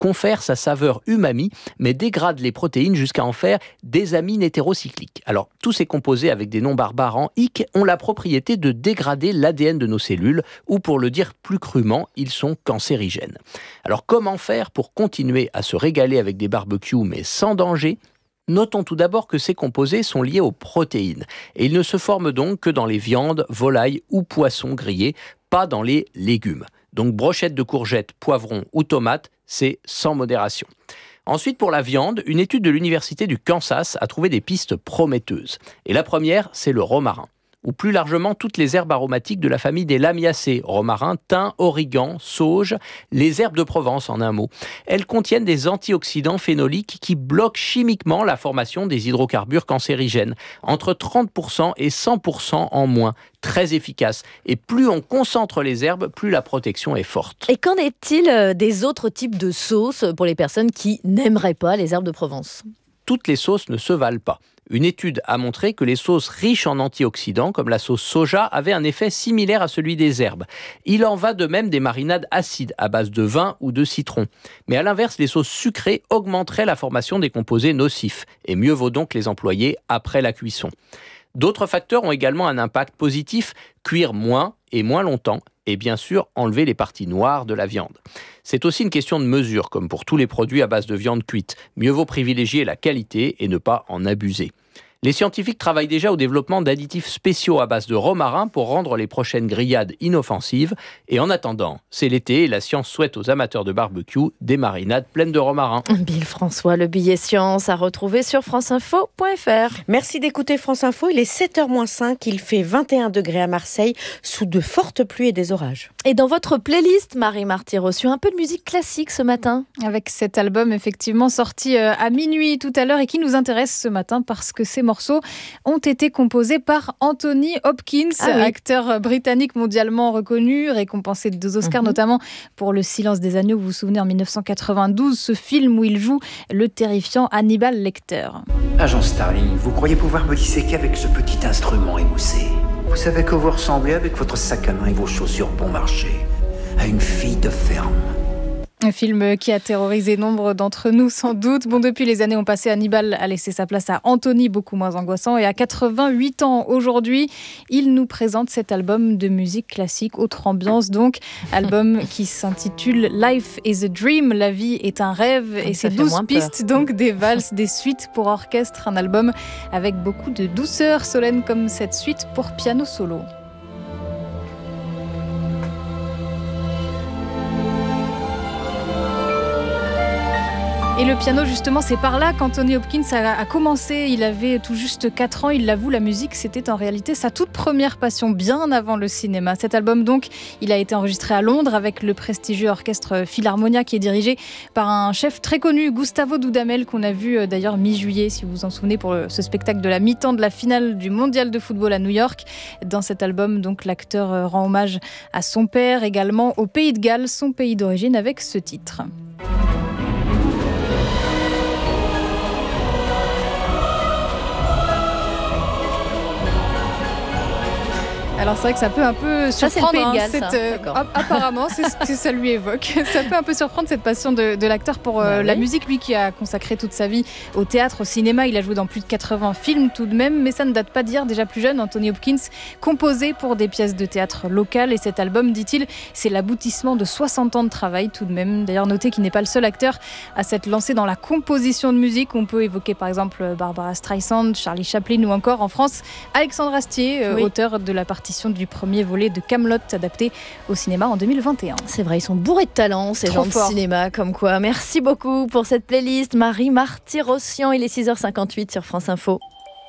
confère sa saveur umami, mais dégrade les protéines jusqu'à en faire des amines hétérocycliques. Alors, tous ces composés avec des noms barbares en ic ont la propriété de dégrader l'ADN de nos cellules, ou pour le dire plus crûment, ils sont cancérigènes. Alors, comment faire pour continuer à se régaler avec des barbecues, mais sans danger ? Notons tout d'abord que ces composés sont liés aux protéines, et ils ne se forment donc que dans les viandes, volailles ou poissons grillés, pas dans les légumes. Donc brochettes de courgettes, poivrons ou tomates, c'est sans modération. Ensuite, pour la viande, une étude de l'Université du Kansas a trouvé des pistes prometteuses. Et la première, c'est le romarin, ou plus largement toutes les herbes aromatiques de la famille des Lamiacées, romarin, thym, origan, sauge, les herbes de Provence en un mot. Elles contiennent des antioxydants phénoliques qui bloquent chimiquement la formation des hydrocarbures cancérigènes, entre 30% et 100% en moins. Très efficace. Et plus on concentre les herbes, plus la protection est forte. Et qu'en est-il des autres types de sauces pour les personnes qui n'aimeraient pas les herbes de Provence ? Toutes les sauces ne se valent pas. Une étude a montré que les sauces riches en antioxydants, comme la sauce soja, avaient un effet similaire à celui des herbes. Il en va de même des marinades acides à base de vin ou de citron. Mais à l'inverse, les sauces sucrées augmenteraient la formation des composés nocifs. Et mieux vaut donc les employer après la cuisson. D'autres facteurs ont également un impact positif, cuire moins et moins longtemps, et bien sûr enlever les parties noires de la viande. C'est aussi une question de mesure, comme pour tous les produits à base de viande cuite. Mieux vaut privilégier la qualité et ne pas en abuser. Les scientifiques travaillent déjà au développement d'additifs spéciaux à base de romarin pour rendre les prochaines grillades inoffensives. Et en attendant, c'est l'été et la science souhaite aux amateurs de barbecue des marinades pleines de romarin. Bill François, le billet science à retrouver sur franceinfo.fr. Merci d'écouter France Info, il est 7h-5, il fait 21 degrés à Marseille, sous de fortes pluies et des orages. Et dans votre playlist, Marie Marty-Rossian, un peu de musique classique ce matin. Avec cet album effectivement sorti à minuit tout à l'heure et qui nous intéresse ce matin parce que ces morceaux ont été composés par Anthony Hopkins, acteur britannique mondialement reconnu, récompensé de 2 Oscars, notamment pour Le Silence des agneaux. Vous vous souvenez, en 1992, ce film où il joue le terrifiant Hannibal Lecter. Agent Starling, vous croyez pouvoir me disséquer avec ce petit instrument émoussé ? Vous savez que vous ressemblez avec votre sac à main et vos chaussures bon marché à une fille de ferme. Un film qui a terrorisé nombre d'entre nous, sans doute. Bon, depuis les années ont passé, Hannibal a laissé sa place à Anthony, beaucoup moins angoissant. Et à 88 ans aujourd'hui, il nous présente cet album de musique classique, autre ambiance donc. Album qui s'intitule Life is a Dream, la vie est un rêve. Et c'est 12 pistes, donc des valses, des suites pour orchestre. Un album avec beaucoup de douceur, Solène, comme cette suite pour piano solo. Et le piano, justement, c'est par là qu'Anthony Hopkins a commencé. Il avait tout juste 4 ans, il l'avoue, la musique, c'était en réalité sa toute première passion, bien avant le cinéma. Cet album, donc, il a été enregistré à Londres avec le prestigieux orchestre Philharmonia qui est dirigé par un chef très connu, Gustavo Dudamel, qu'on a vu d'ailleurs mi-juillet, si vous vous en souvenez, pour ce spectacle de la mi-temps de la finale du mondial de football à New York. Dans cet album, donc, l'acteur rend hommage à son père, également au Pays de Galles, son pays d'origine, avec ce titre. Alors c'est vrai que ça peut un peu surprendre, apparemment c'est ce que ça lui évoque. Ça peut un peu surprendre cette passion de l'acteur pour la musique, lui qui a consacré toute sa vie au théâtre, au cinéma. Il a joué dans plus de 80 films tout de même, mais ça ne date pas d'hier. Déjà plus jeune, Anthony Hopkins composait pour des pièces de théâtre locales et cet album, dit-il, c'est l'aboutissement de 60 ans de travail tout de même. D'ailleurs, notez qu'il n'est pas le seul acteur à s'être lancé dans la composition de musique. On peut évoquer par exemple Barbara Streisand, Charlie Chaplin ou encore en France Alexandre Astier, auteur de la partition du premier volet de Kaamelott, adapté au cinéma en 2021. C'est vrai, ils sont bourrés de talent, ces gens de cinéma, comme quoi. Merci beaucoup pour cette playlist, Marie Marty-Rossian. Il est 6h58 sur France Info.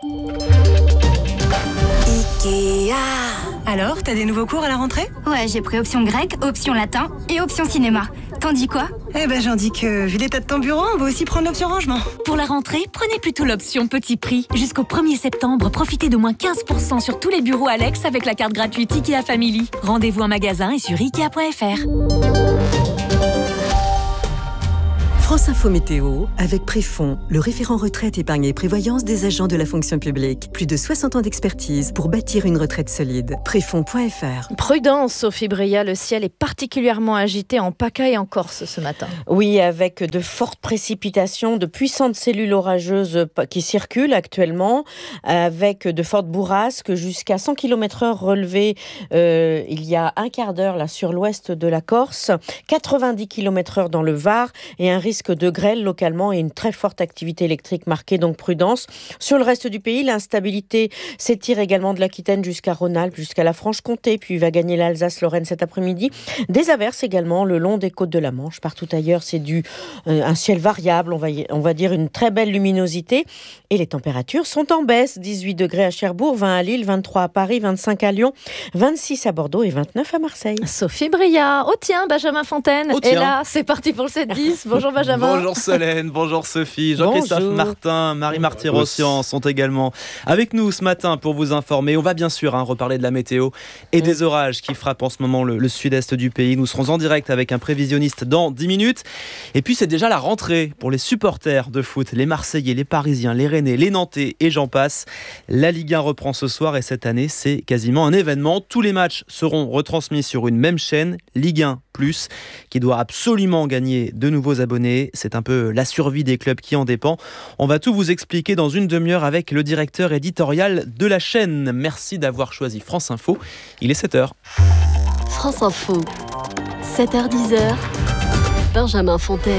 Ikea. Alors, t'as des nouveaux cours à la rentrée ? Ouais, j'ai pris option grec, option latin et option cinéma. T'en dis quoi ? Eh ben, j'en dis que, vu l'état de ton bureau, on va aussi prendre l'option rangement. Pour la rentrée, prenez plutôt l'option petit prix. Jusqu'au 1er septembre, profitez de moins 15% sur tous les bureaux Alex avec la carte gratuite Ikea Family. Rendez-vous en magasin et sur Ikea.fr. France Info Météo avec Préfonds, le référent retraite, épargne et prévoyance des agents de la fonction publique. Plus de 60 ans d'expertise pour bâtir une retraite solide. Préfonds.fr. Prudence, Sophie Bria, le ciel est particulièrement agité en PACA et en Corse ce matin. Oui, avec de fortes précipitations, de puissantes cellules orageuses qui circulent actuellement, avec de fortes bourrasques jusqu'à 100 km/h relevées il y a un quart d'heure là, sur l'ouest de la Corse, 90 km/h dans le Var et un risque de grêle localement et une très forte activité électrique marquée, donc prudence. Sur le reste du pays, l'instabilité s'étire également de l'Aquitaine jusqu'à Rhône-Alpes, jusqu'à la Franche-Comté, puis va gagner l'Alsace-Lorraine cet après-midi. Des averses également le long des côtes de la Manche. Partout ailleurs, c'est un ciel variable, on va dire une très belle luminosité. Et les températures sont en baisse. 18 degrés à Cherbourg, 20 à Lille, 23 à Paris, 25 à Lyon, 26 à Bordeaux et 29 à Marseille. Sophie Bria. Oh tiens, Benjamin Fontaine est là. C'est parti pour le 7-10. Bonjour Benjamin. Bonjour Solène, bonjour Sophie, Jean-Christophe Martin, Marie Marty-Rossian sont également avec nous ce matin pour vous informer. On va bien sûr reparler de la météo et des orages qui frappent en ce moment le sud-est du pays. Nous serons en direct avec un prévisionniste dans 10 minutes. Et puis c'est déjà la rentrée pour les supporters de foot, les Marseillais, les Parisiens, les Rennais, les Nantais et j'en passe. La Ligue 1 reprend ce soir et cette année c'est quasiment un événement. Tous les matchs seront retransmis sur une même chaîne, Ligue 1+, qui doit absolument gagner de nouveaux abonnés. C'est un peu la survie des clubs qui en dépend. On va tout vous expliquer dans une demi-heure avec le directeur éditorial de la chaîne. Merci d'avoir choisi France Info. Il est 7h. France Info, 7h-10h, Benjamin Fontaine.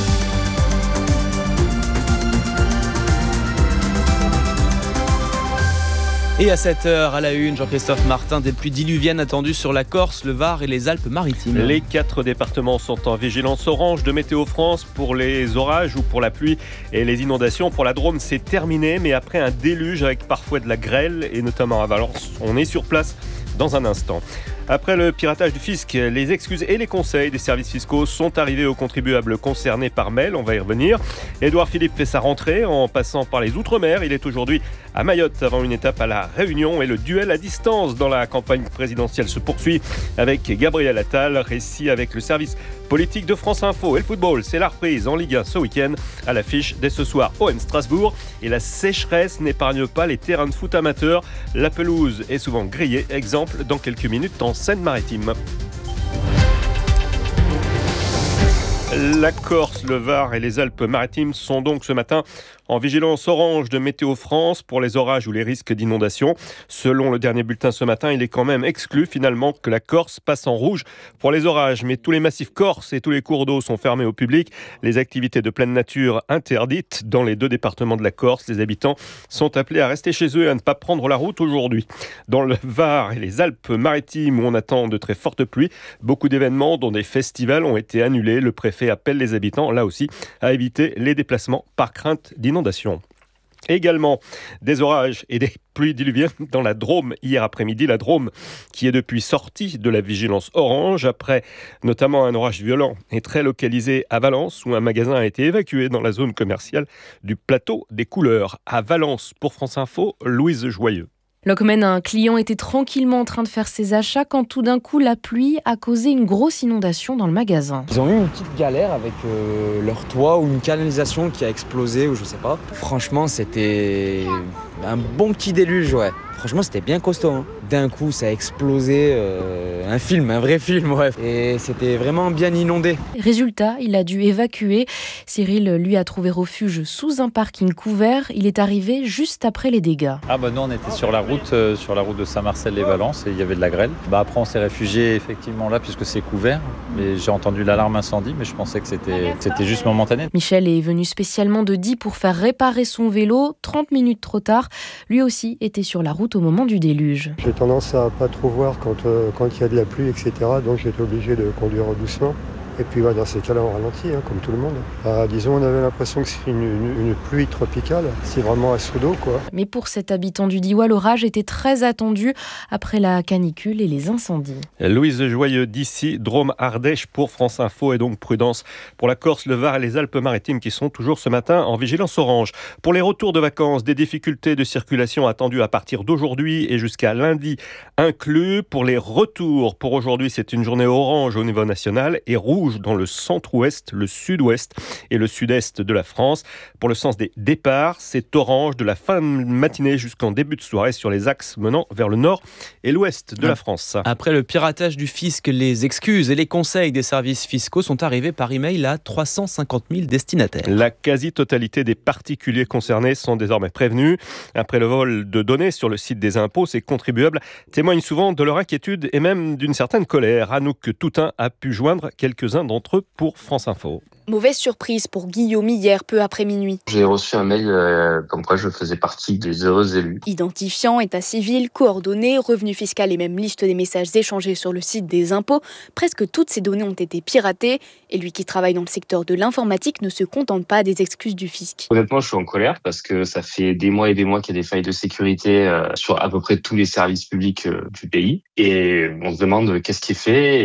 Et à 7h, à la une, Jean-Christophe Martin, des pluies diluviennes attendues sur la Corse, le Var et les Alpes-Maritimes. Les 4 départements sont en vigilance orange de Météo France pour les orages ou pour la pluie et les inondations. Pour la Drôme, c'est terminé, mais après un déluge avec parfois de la grêle et notamment à Valence. On est sur place dans un instant. Après le piratage du fisc, les excuses et les conseils des services fiscaux sont arrivés aux contribuables concernés par mail. On va y revenir. Édouard Philippe fait sa rentrée en passant par les Outre-mer. Il est aujourd'hui à Mayotte avant une étape à La Réunion. Et le duel à distance dans la campagne présidentielle se poursuit avec Gabriel Attal. Récit avec le service politique de France Info. Et le football, c'est la reprise en Ligue 1 ce week-end. À l'affiche dès ce soir, OM Strasbourg. Et la sécheresse n'épargne pas les terrains de foot amateurs. La pelouse est souvent grillée. Exemple dans quelques minutes en Seine-Maritime. La Corse, le Var et les Alpes-Maritimes sont donc ce matin en vigilance orange de Météo France pour les orages ou les risques d'inondation. Selon le dernier bulletin ce matin, il est quand même exclu finalement que la Corse passe en rouge pour les orages. Mais tous les massifs corses et tous les cours d'eau sont fermés au public. Les activités de pleine nature interdites dans les 2 départements de la Corse. Les habitants sont appelés à rester chez eux et à ne pas prendre la route aujourd'hui. Dans le Var et les Alpes-Maritimes où on attend de très fortes pluies, beaucoup d'événements dont des festivals ont été annulés. Le préfet appelle les habitants, là aussi, à éviter les déplacements par crainte d'inondation. Également des orages et des pluies diluviennes dans la Drôme hier après-midi. La Drôme qui est depuis sortie de la vigilance orange après notamment un orage violent et très localisé à Valence où un magasin a été évacué dans la zone commerciale du plateau des Couleurs. À Valence, pour France Info, Louise Joyeux. Lockman, un client était tranquillement en train de faire ses achats quand tout d'un coup la pluie a causé une grosse inondation dans le magasin. Ils ont eu une petite galère avec leur toit ou une canalisation qui a explosé ou je sais pas. Franchement c'était un bon petit déluge, ouais. Franchement c'était bien costaud. Hein. D'un coup ça a explosé, un vrai film, ouais. Et c'était vraiment bien inondé. Résultat, il a dû évacuer. Cyril, lui, a trouvé refuge sous un parking couvert. Il est arrivé juste après les dégâts. Ah bah nous on était sur la route de Saint-Marcel-les-Valence et il y avait de la grêle. Après on s'est réfugié effectivement là puisque c'est couvert. Mais j'ai entendu l'alarme incendie, mais je pensais que c'était juste momentané. Michel est venu spécialement de Die pour faire réparer son vélo. 30 minutes trop tard, lui aussi était sur la route au moment du déluge. J'ai tendance à pas trop voir quand il y a de la pluie, etc. Donc j'étais obligé de conduire doucement. Et puis dans ces cas-là, on ralentit, comme tout le monde. Disons, on avait l'impression que c'est une pluie tropicale. C'est vraiment un seau d'eau, quoi. Mais pour cet habitant du Diois, l'orage était très attendu après la canicule et les incendies. Louise Joyeux d'ici, Drôme Ardèche pour France Info. Et donc prudence pour la Corse, le Var et les Alpes-Maritimes qui sont toujours ce matin en vigilance orange. Pour les retours de vacances, des difficultés de circulation attendues à partir d'aujourd'hui et jusqu'à lundi inclus. Pour les retours, pour aujourd'hui, c'est une journée orange au niveau national et rouge rouge dans le centre-ouest, le sud-ouest et le sud-est de la France. Pour le sens des départs, c'est orange de la fin de matinée jusqu'en début de soirée sur les axes menant vers le nord et l'ouest de la France. Après le piratage du fisc, les excuses et les conseils des services fiscaux sont arrivés par email à 350 000 destinataires. La quasi-totalité des particuliers concernés sont désormais prévenus. Après le vol de données sur le site des impôts, ces contribuables témoignent souvent de leur inquiétude et même d'une certaine colère. Anouk Toutain a pu joindre quelques-uns d'entre eux pour France Info. Mauvaise surprise pour Guillaume hier, peu après minuit. J'ai reçu un mail comme quoi je faisais partie des heureux élus. Identifiant, état civil, coordonnées, revenu fiscal et même liste des messages échangés sur le site des impôts, presque toutes ces données ont été piratées. Et lui qui travaille dans le secteur de l'informatique ne se contente pas des excuses du fisc. Honnêtement, je suis en colère parce que ça fait des mois et des mois qu'il y a des failles de sécurité sur à peu près tous les services publics du pays. Et on se demande qu'est-ce qui est fait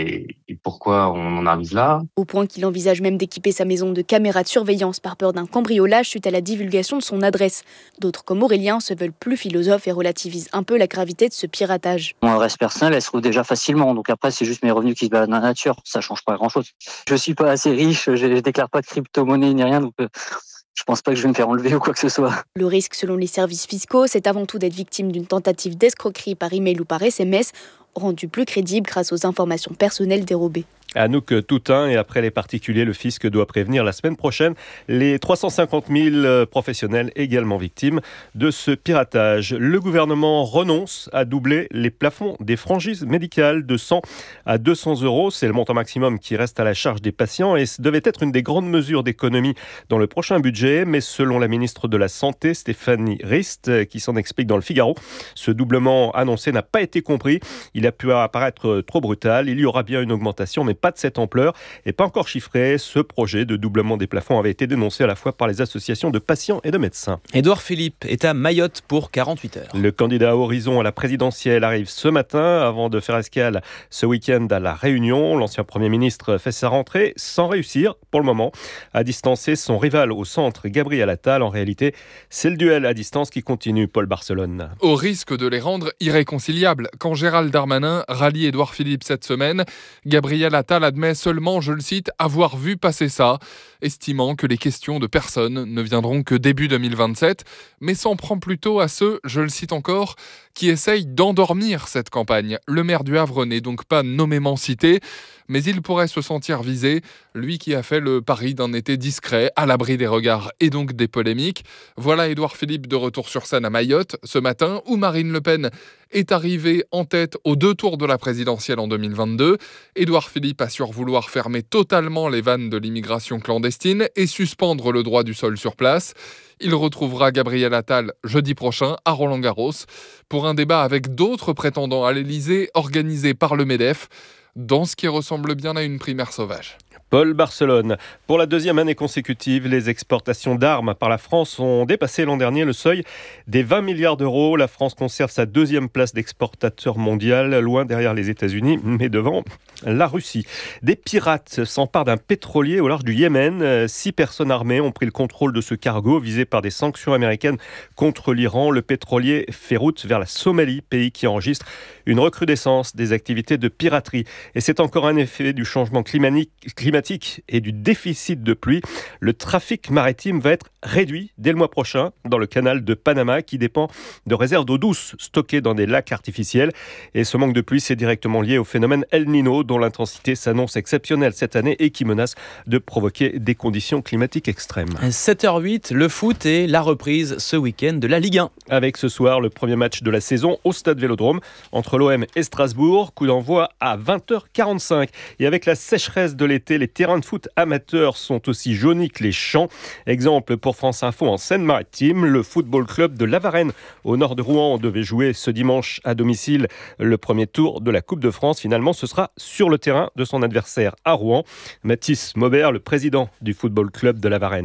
et pourquoi on en arrive là. Au point qu'il envisage même d'équiper sa maison de caméras de surveillance par peur d'un cambriolage suite à la divulgation de son adresse. D'autres comme Aurélien se veulent plus philosophes et relativisent un peu la gravité de ce piratage. Mon adresse personnelle, elle se trouve déjà facilement, donc après c'est juste mes revenus qui se baladent dans la nature, ça change pas grand-chose. Je suis pas assez riche, je déclare pas de crypto-monnaie ni rien, donc je pense pas que je vais me faire enlever ou quoi que ce soit. Le risque selon les services fiscaux, c'est avant tout d'être victime d'une tentative d'escroquerie par email ou par SMS, rendue plus crédible grâce aux informations personnelles dérobées. Anouk Toutain, et après les particuliers, le fisc doit prévenir la semaine prochaine les 350 000 professionnels également victimes de ce piratage. Le gouvernement renonce à doubler les plafonds des franchises médicales de 100 à 200 euros. C'est le montant maximum qui reste à la charge des patients et ce devait être une des grandes mesures d'économie dans le prochain budget. Mais selon la ministre de la Santé, Stéphanie Rist, qui s'en explique dans le Figaro, ce doublement annoncé n'a pas été compris. Il a pu apparaître trop brutal. Il y aura bien une augmentation, mais pas de cette ampleur et pas encore chiffré. Ce projet de doublement des plafonds avait été dénoncé à la fois par les associations de patients et de médecins. Édouard Philippe est à Mayotte pour 48 heures. Le candidat à Horizon à la présidentielle arrive ce matin avant de faire escale ce week-end à La Réunion. L'ancien Premier ministre fait sa rentrée sans réussir pour le moment à distancer son rival au centre, Gabriel Attal. En réalité, c'est le duel à distance qui continue, Paul Barcelone. Au risque de les rendre irréconciliables, quand Gérald Darmanin rallie Édouard Philippe cette semaine, Gabriel Attal admet seulement, je le cite, avoir vu passer ça, estimant que les questions de personne ne viendront que début 2027, mais s'en prend plutôt à ceux, je le cite encore, qui essayent d'endormir cette campagne. Le maire du Havre n'est donc pas nommément cité, mais il pourrait se sentir visé, lui qui a fait le pari d'un été discret, à l'abri des regards et donc des polémiques. Voilà Édouard Philippe de retour sur scène à Mayotte ce matin, où Marine Le Pen est arrivée en tête aux 2 tours de la présidentielle en 2022. Édouard Philippe assure vouloir fermer totalement les vannes de l'immigration clandestine et suspendre le droit du sol sur place. Il retrouvera Gabriel Attal jeudi prochain à Roland-Garros pour un débat avec d'autres prétendants à l'Élysée organisé par le MEDEF, dans ce qui ressemble bien à une primaire sauvage. Paul Barcelone. Pour la 2e année consécutive, les exportations d'armes par la France ont dépassé l'an dernier le seuil des 20 milliards d'euros. La France conserve sa 2e place d'exportateur mondial, loin derrière les États-Unis, mais devant la Russie. Des pirates s'emparent d'un pétrolier au large du Yémen. 6 personnes armées ont pris le contrôle de ce cargo visé par des sanctions américaines contre l'Iran. Le pétrolier fait route vers la Somalie, pays qui enregistre une recrudescence des activités de piraterie. Et c'est encore un effet du changement climatique et du déficit de pluie. Le trafic maritime va être réduit dès le mois prochain dans le canal de Panama qui dépend de réserves d'eau douce stockées dans des lacs artificiels. Et ce manque de pluie, c'est directement lié au phénomène El Niño dont l'intensité s'annonce exceptionnelle cette année et qui menace de provoquer des conditions climatiques extrêmes. 7h08, le foot et la reprise ce week-end de la Ligue 1. Avec ce soir le premier match de la saison au Stade Vélodrome entre l'OM et Strasbourg. Coup d'envoi à 20h45. Et avec la sécheresse de l'été, les terrains de foot amateurs sont aussi jaunis que les champs. Exemple pour France Info en Seine-Maritime, le football club de La Varenne au nord de Rouen devait jouer ce dimanche à domicile le premier tour de la Coupe de France. Finalement, ce sera sur le terrain de son adversaire à Rouen. Mathis Maubert, le président du football club de La Varenne.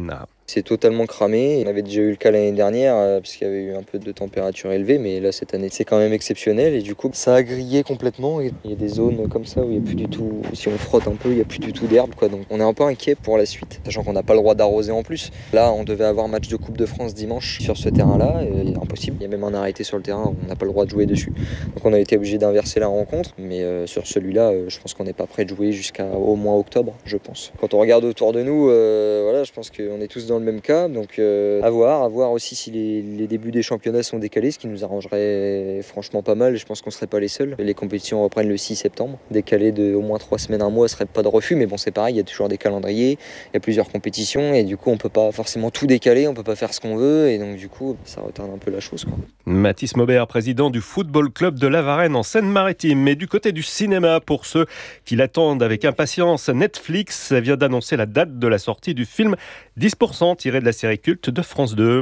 C'est totalement cramé. On avait déjà eu le cas l'année dernière parce qu'il y avait eu un peu de température élevée, mais là cette année c'est quand même exceptionnel et du coup ça a grillé complètement. Il y a des zones comme ça où il n'y a plus du tout, si on frotte un peu, il n'y a plus du tout d'herbe quoi. Donc on est un peu inquiet pour la suite, sachant qu'on n'a pas le droit d'arroser en plus. Là on devait avoir match de Coupe de France dimanche sur ce terrain-là, et impossible. Il y a même un arrêté sur le terrain, on n'a pas le droit de jouer dessus. Donc on a été obligé d'inverser la rencontre, mais sur celui-là, je pense qu'on n'est pas prêt de jouer jusqu'à au moins octobre, je pense. Quand on regarde autour de nous, voilà, je pense qu'on est tous dans le même cas, donc à voir aussi si les débuts des championnats sont décalés, ce qui nous arrangerait franchement pas mal, et je pense qu'on serait pas les seuls. Les compétitions reprennent le 6 septembre, décalé de au moins 3 semaines, un mois, serait pas de refus, mais bon c'est pareil, il y a toujours des calendriers, il y a plusieurs compétitions, et du coup on peut pas forcément tout décaler, on peut pas faire ce qu'on veut, et donc du coup ça retarde un peu la chose, quoi. Mathis Maubert, président du Football Club de La Varenne en Seine-Maritime. Mais du côté du cinéma, pour ceux qui l'attendent avec impatience, Netflix vient d'annoncer la date de la sortie du film 10% tiré de la série culte de France 2.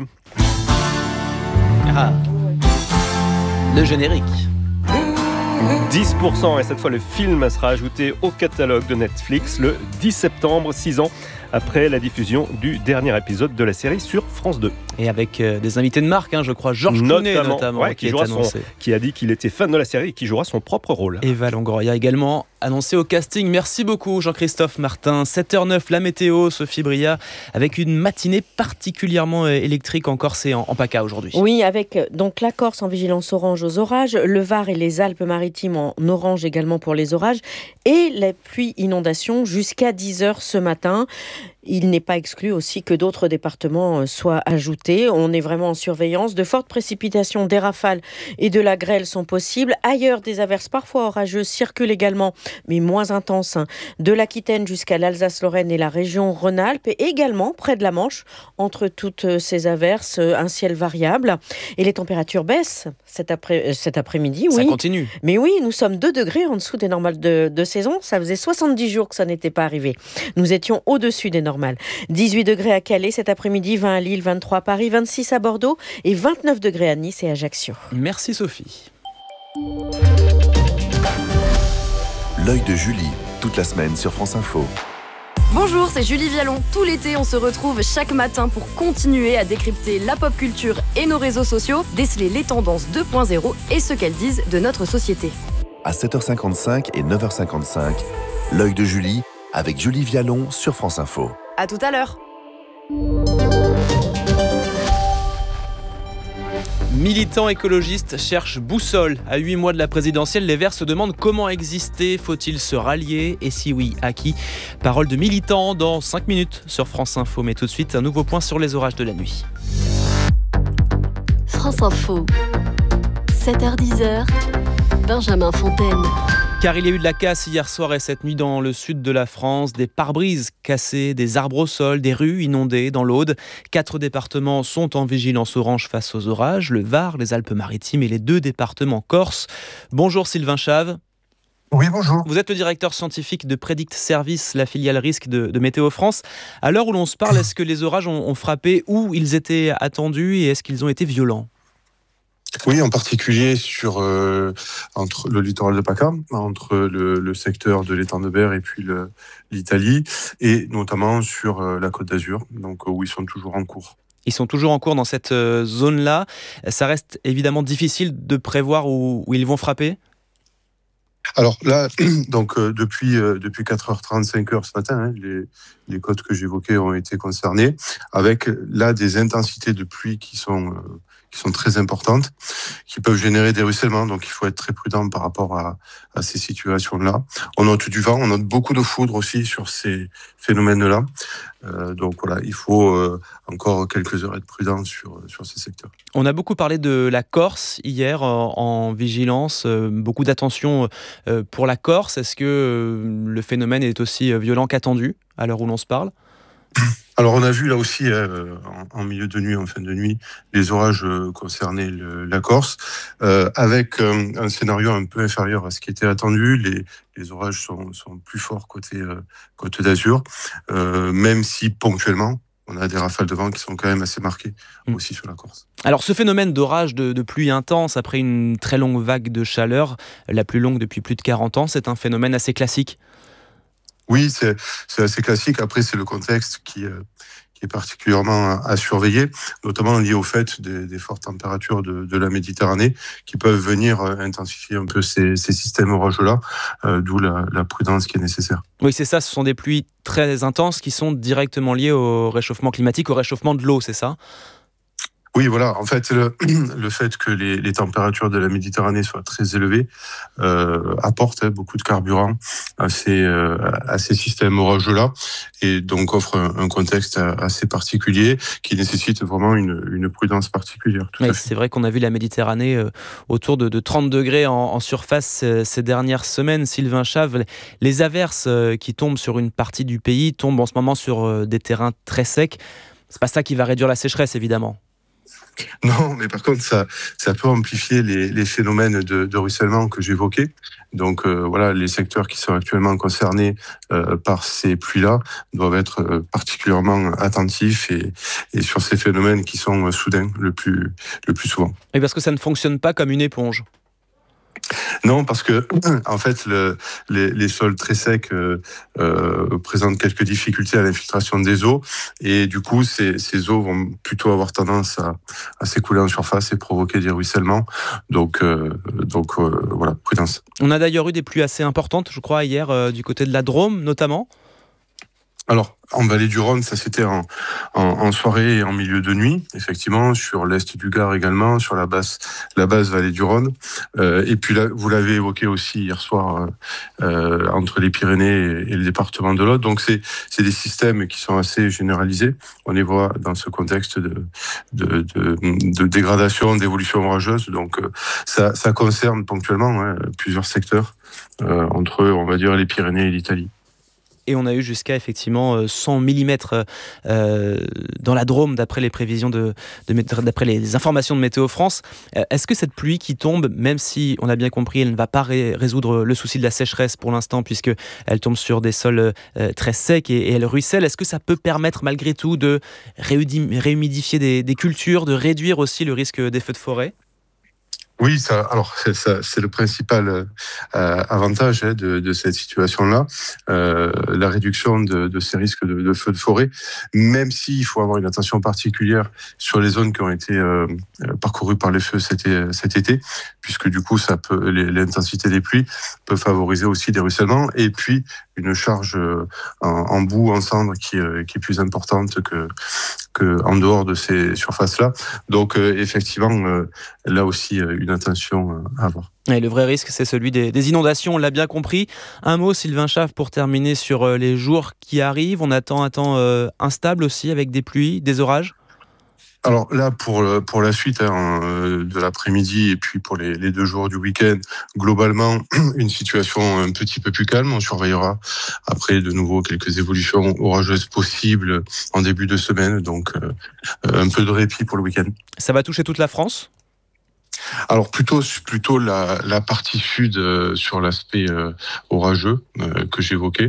Ah, le générique. 10%, et cette fois le film sera ajouté au catalogue de Netflix le 10 septembre, 6 ans après la diffusion du dernier épisode de la série sur France 2. Et avec des invités de marque, je crois, Georges Clooney notamment ouais, qui est annoncé. Qui a dit qu'il était fan de la série et qui jouera son propre rôle. Eva Longoria également annoncé au casting. Merci beaucoup Jean-Christophe Martin. 7h09, la météo, Sophie Bria, avec une matinée particulièrement électrique en Corse et en PACA aujourd'hui. Oui, avec donc la Corse en vigilance orange aux orages, le Var et les Alpes-Maritimes en orange également pour les orages, et les pluies inondations jusqu'à 10h ce matin. Il n'est pas exclu aussi que d'autres départements soient ajoutés. On est vraiment en surveillance. De fortes précipitations, des rafales et de la grêle sont possibles. Ailleurs, des averses parfois orageuses circulent également, mais moins intenses. De l'Aquitaine jusqu'à l'Alsace-Lorraine et la région Rhône-Alpes, et également près de la Manche. Entre toutes ces averses, un ciel variable. Et les températures baissent cet après-midi. Ça oui. continue. Mais oui, nous sommes 2 degrés en dessous des normales de saison. Ça faisait 70 jours que ça n'était pas arrivé. Nous étions au-dessus des normales. 18 degrés à Calais cet après-midi, 20 à Lille, 23 à Paris, 26 à Bordeaux et 29 degrés à Nice et Ajaccio. Merci Sophie. L'œil de Julie, toute la semaine sur France Info. Bonjour, c'est Julie Vialon. Tout l'été, on se retrouve chaque matin pour continuer à décrypter la pop culture et nos réseaux sociaux, déceler les tendances 2.0 et ce qu'elles disent de notre société. À 7h55 et 9h55, l'œil de Julie avec Julie Vialon sur France Info. À tout à l'heure. Militants écologistes cherchent boussole. À 8 mois de la présidentielle, les Verts se demandent comment exister. Faut-il se rallier? Et si oui, à qui? Parole de militants dans 5 minutes sur France Info. Mais tout de suite, un nouveau point sur les orages de la nuit. France Info, 7h-10h, Benjamin Fontaine. Car il y a eu de la casse hier soir et cette nuit dans le sud de la France, des pare-brises cassés, des arbres au sol, des rues inondées dans l'Aude. 4 départements sont en vigilance orange face aux orages, le Var, les Alpes-Maritimes et les 2 départements corses. Bonjour Sylvain Chave. Oui, bonjour. Vous êtes le directeur scientifique de Predict Service, la filiale risque de Météo France. À l'heure où l'on se parle, est-ce que les orages ont frappé où ils étaient attendus et est-ce qu'ils ont été violents ? Oui, en particulier entre le littoral de PACA, entre le secteur de l'étang de Berre et puis l'Italie, et notamment sur la Côte d'Azur, donc où ils sont toujours en cours. Ils sont toujours en cours dans cette zone-là. Ça reste évidemment difficile de prévoir où ils vont frapper ? Alors là, donc depuis 4h30, 5h ce matin, les côtes que j'évoquais ont été concernées, avec là des intensités de pluie qui sont très importantes, qui peuvent générer des ruissellements, donc il faut être très prudent par rapport à ces situations-là. On note du vent, on note beaucoup de foudre aussi sur ces phénomènes-là. Donc voilà, il faut encore quelques heures être prudent sur ces secteurs. On a beaucoup parlé de la Corse hier en vigilance, beaucoup d'attention pour la Corse. Est-ce que le phénomène est aussi violent qu'attendu à l'heure où l'on se parle ? Alors on a vu là aussi en milieu de nuit, en fin de nuit, les orages concernaient la Corse, avec un scénario un peu inférieur à ce qui était attendu. Les orages sont plus forts côté Côte d'Azur, même si ponctuellement on a des rafales de vent qui sont quand même assez marquées aussi sur la Corse. Alors ce phénomène d'orage, de pluie intense après une très longue vague de chaleur, la plus longue depuis plus de 40 ans, c'est un phénomène assez classique. Oui, c'est assez classique. Après, c'est le contexte qui est particulièrement à surveiller, notamment lié au fait des fortes températures de la Méditerranée qui peuvent venir intensifier un peu ces systèmes orageux-là, d'où la prudence qui est nécessaire. Oui, c'est ça, ce sont des pluies très intenses qui sont directement liées au réchauffement climatique, au réchauffement de l'eau, c'est ça ? Oui, voilà. En fait, le fait que les températures de la Méditerranée soient très élevées apporte beaucoup de carburant à ces systèmes orageux-là, et donc offre un contexte assez particulier qui nécessite vraiment une prudence particulière. Oui, c'est vrai qu'on a vu la Méditerranée autour de 30 degrés en surface ces dernières semaines. Sylvain Chave, les averses qui tombent sur une partie du pays tombent en ce moment sur des terrains très secs. C'est pas ça qui va réduire la sécheresse, évidemment. Non, mais par contre, ça peut amplifier les phénomènes de ruissellement que j'évoquais. Donc voilà, les secteurs qui sont actuellement concernés par ces pluies-là doivent être particulièrement attentifs et sur ces phénomènes qui sont soudains le plus souvent. Et parce que ça ne fonctionne pas comme une éponge. Non, parce que en fait, les sols très secs présentent quelques difficultés à l'infiltration des eaux, et du coup, ces eaux vont plutôt avoir tendance à s'écouler en surface et provoquer des ruissellements. Donc voilà, prudence. On a d'ailleurs eu des pluies assez importantes, je crois, hier, du côté de la Drôme, notamment. Alors, en vallée du Rhône, ça c'était en soirée et en milieu de nuit, effectivement, sur l'est du Gard également, sur la basse vallée du Rhône. Et puis là, vous l'avez évoqué aussi hier soir, entre les Pyrénées et le département de l'Aude. Donc c'est des systèmes qui sont assez généralisés. On les voit dans ce contexte de dégradation, d'évolution orageuse. Donc ça concerne ponctuellement plusieurs secteurs, entre, on va dire, les Pyrénées et l'Italie. Et on a eu jusqu'à effectivement 100 mm dans la Drôme, d'après les prévisions d'après les informations de Météo France. Est-ce que cette pluie qui tombe, même si on a bien compris, elle ne va pas résoudre le souci de la sécheresse pour l'instant, puisque elle tombe sur des sols très secs et elle ruisselle, est-ce que ça peut permettre malgré tout de réhumidifier des cultures, de réduire aussi le risque des feux de forêt ? Oui, c'est le principal avantage de cette situation-là, la réduction de ces risques de feux de forêt, même s'il faut avoir une attention particulière sur les zones qui ont été parcourues par les feux cet été, puisque du coup, l'intensité des pluies peut favoriser aussi des ruissellements, et puis une charge en boue, en cendre qui est plus importante que en dehors de ces surfaces-là. Donc effectivement, là aussi, une attention à avoir. Et le vrai risque, c'est celui des inondations, on l'a bien compris. Un mot, Sylvain Chave, pour terminer sur les jours qui arrivent. On attend un temps instable aussi, avec des pluies, des orages. Alors là, pour la suite de l'après-midi et puis pour les 2 jours du week-end, globalement, une situation un petit peu plus calme. On surveillera après de nouveau quelques évolutions orageuses possibles en début de semaine. Donc un peu de répit pour le week-end. Ça va toucher toute la France ? Alors plutôt la partie sud sur l'aspect orageux que j'évoquais,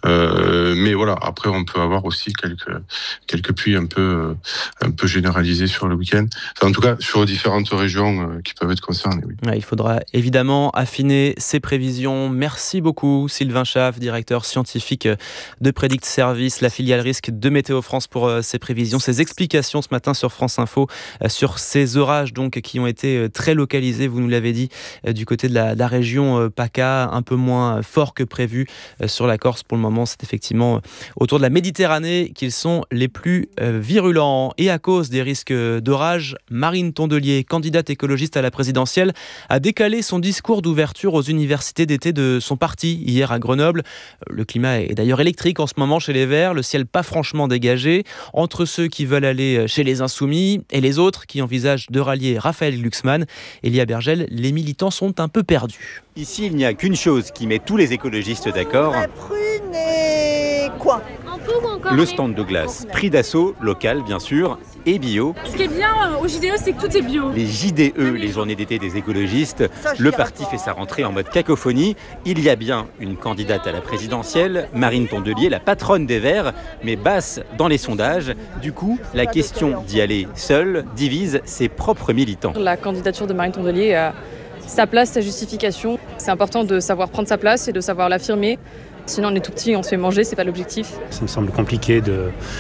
mais voilà, après on peut avoir aussi quelques pluies un peu généralisées sur le week-end, en tout cas sur différentes régions qui peuvent être concernées. Oui. Ouais, il faudra évidemment affiner ces prévisions. Merci beaucoup Sylvain Chave, directeur scientifique de Predict Service, la filiale risque de Météo France, pour ces prévisions, ces explications ce matin sur France Info sur ces orages donc qui ont été très localisé, vous nous l'avez dit, du côté de la région PACA, un peu moins fort que prévu sur la Corse. Pour le moment, c'est effectivement autour de la Méditerranée qu'ils sont les plus virulents. Et à cause des risques d'orage, Marine Tondelier, candidate écologiste à la présidentielle, a décalé son discours d'ouverture aux universités d'été de son parti hier à Grenoble. Le climat est d'ailleurs électrique en ce moment chez les Verts, le ciel pas franchement dégagé, entre ceux qui veulent aller chez les Insoumis et les autres qui envisagent de rallier Raphaël Glucksmann. Elia Bergel, les militants sont un peu perdus. Ici, il n'y a qu'une chose qui met tous les écologistes d'accord. Prune et quoi ? Le stand de glace, prix d'assaut, local bien sûr, et bio. Ce qui est bien au JDE, c'est que tout est bio. Les JDE, les journées d'été des écologistes, le parti fait sa rentrée en mode cacophonie. Il y a bien une candidate à la présidentielle, Marine Tondelier, la patronne des Verts, mais basse dans les sondages. Du coup, la question d'y aller seule divise ses propres militants. La candidature de Marine Tondelier a sa place, sa justification. C'est important de savoir prendre sa place et de savoir l'affirmer. Sinon on est tout petit, on se fait manger, c'est pas l'objectif. Ça me semble compliqué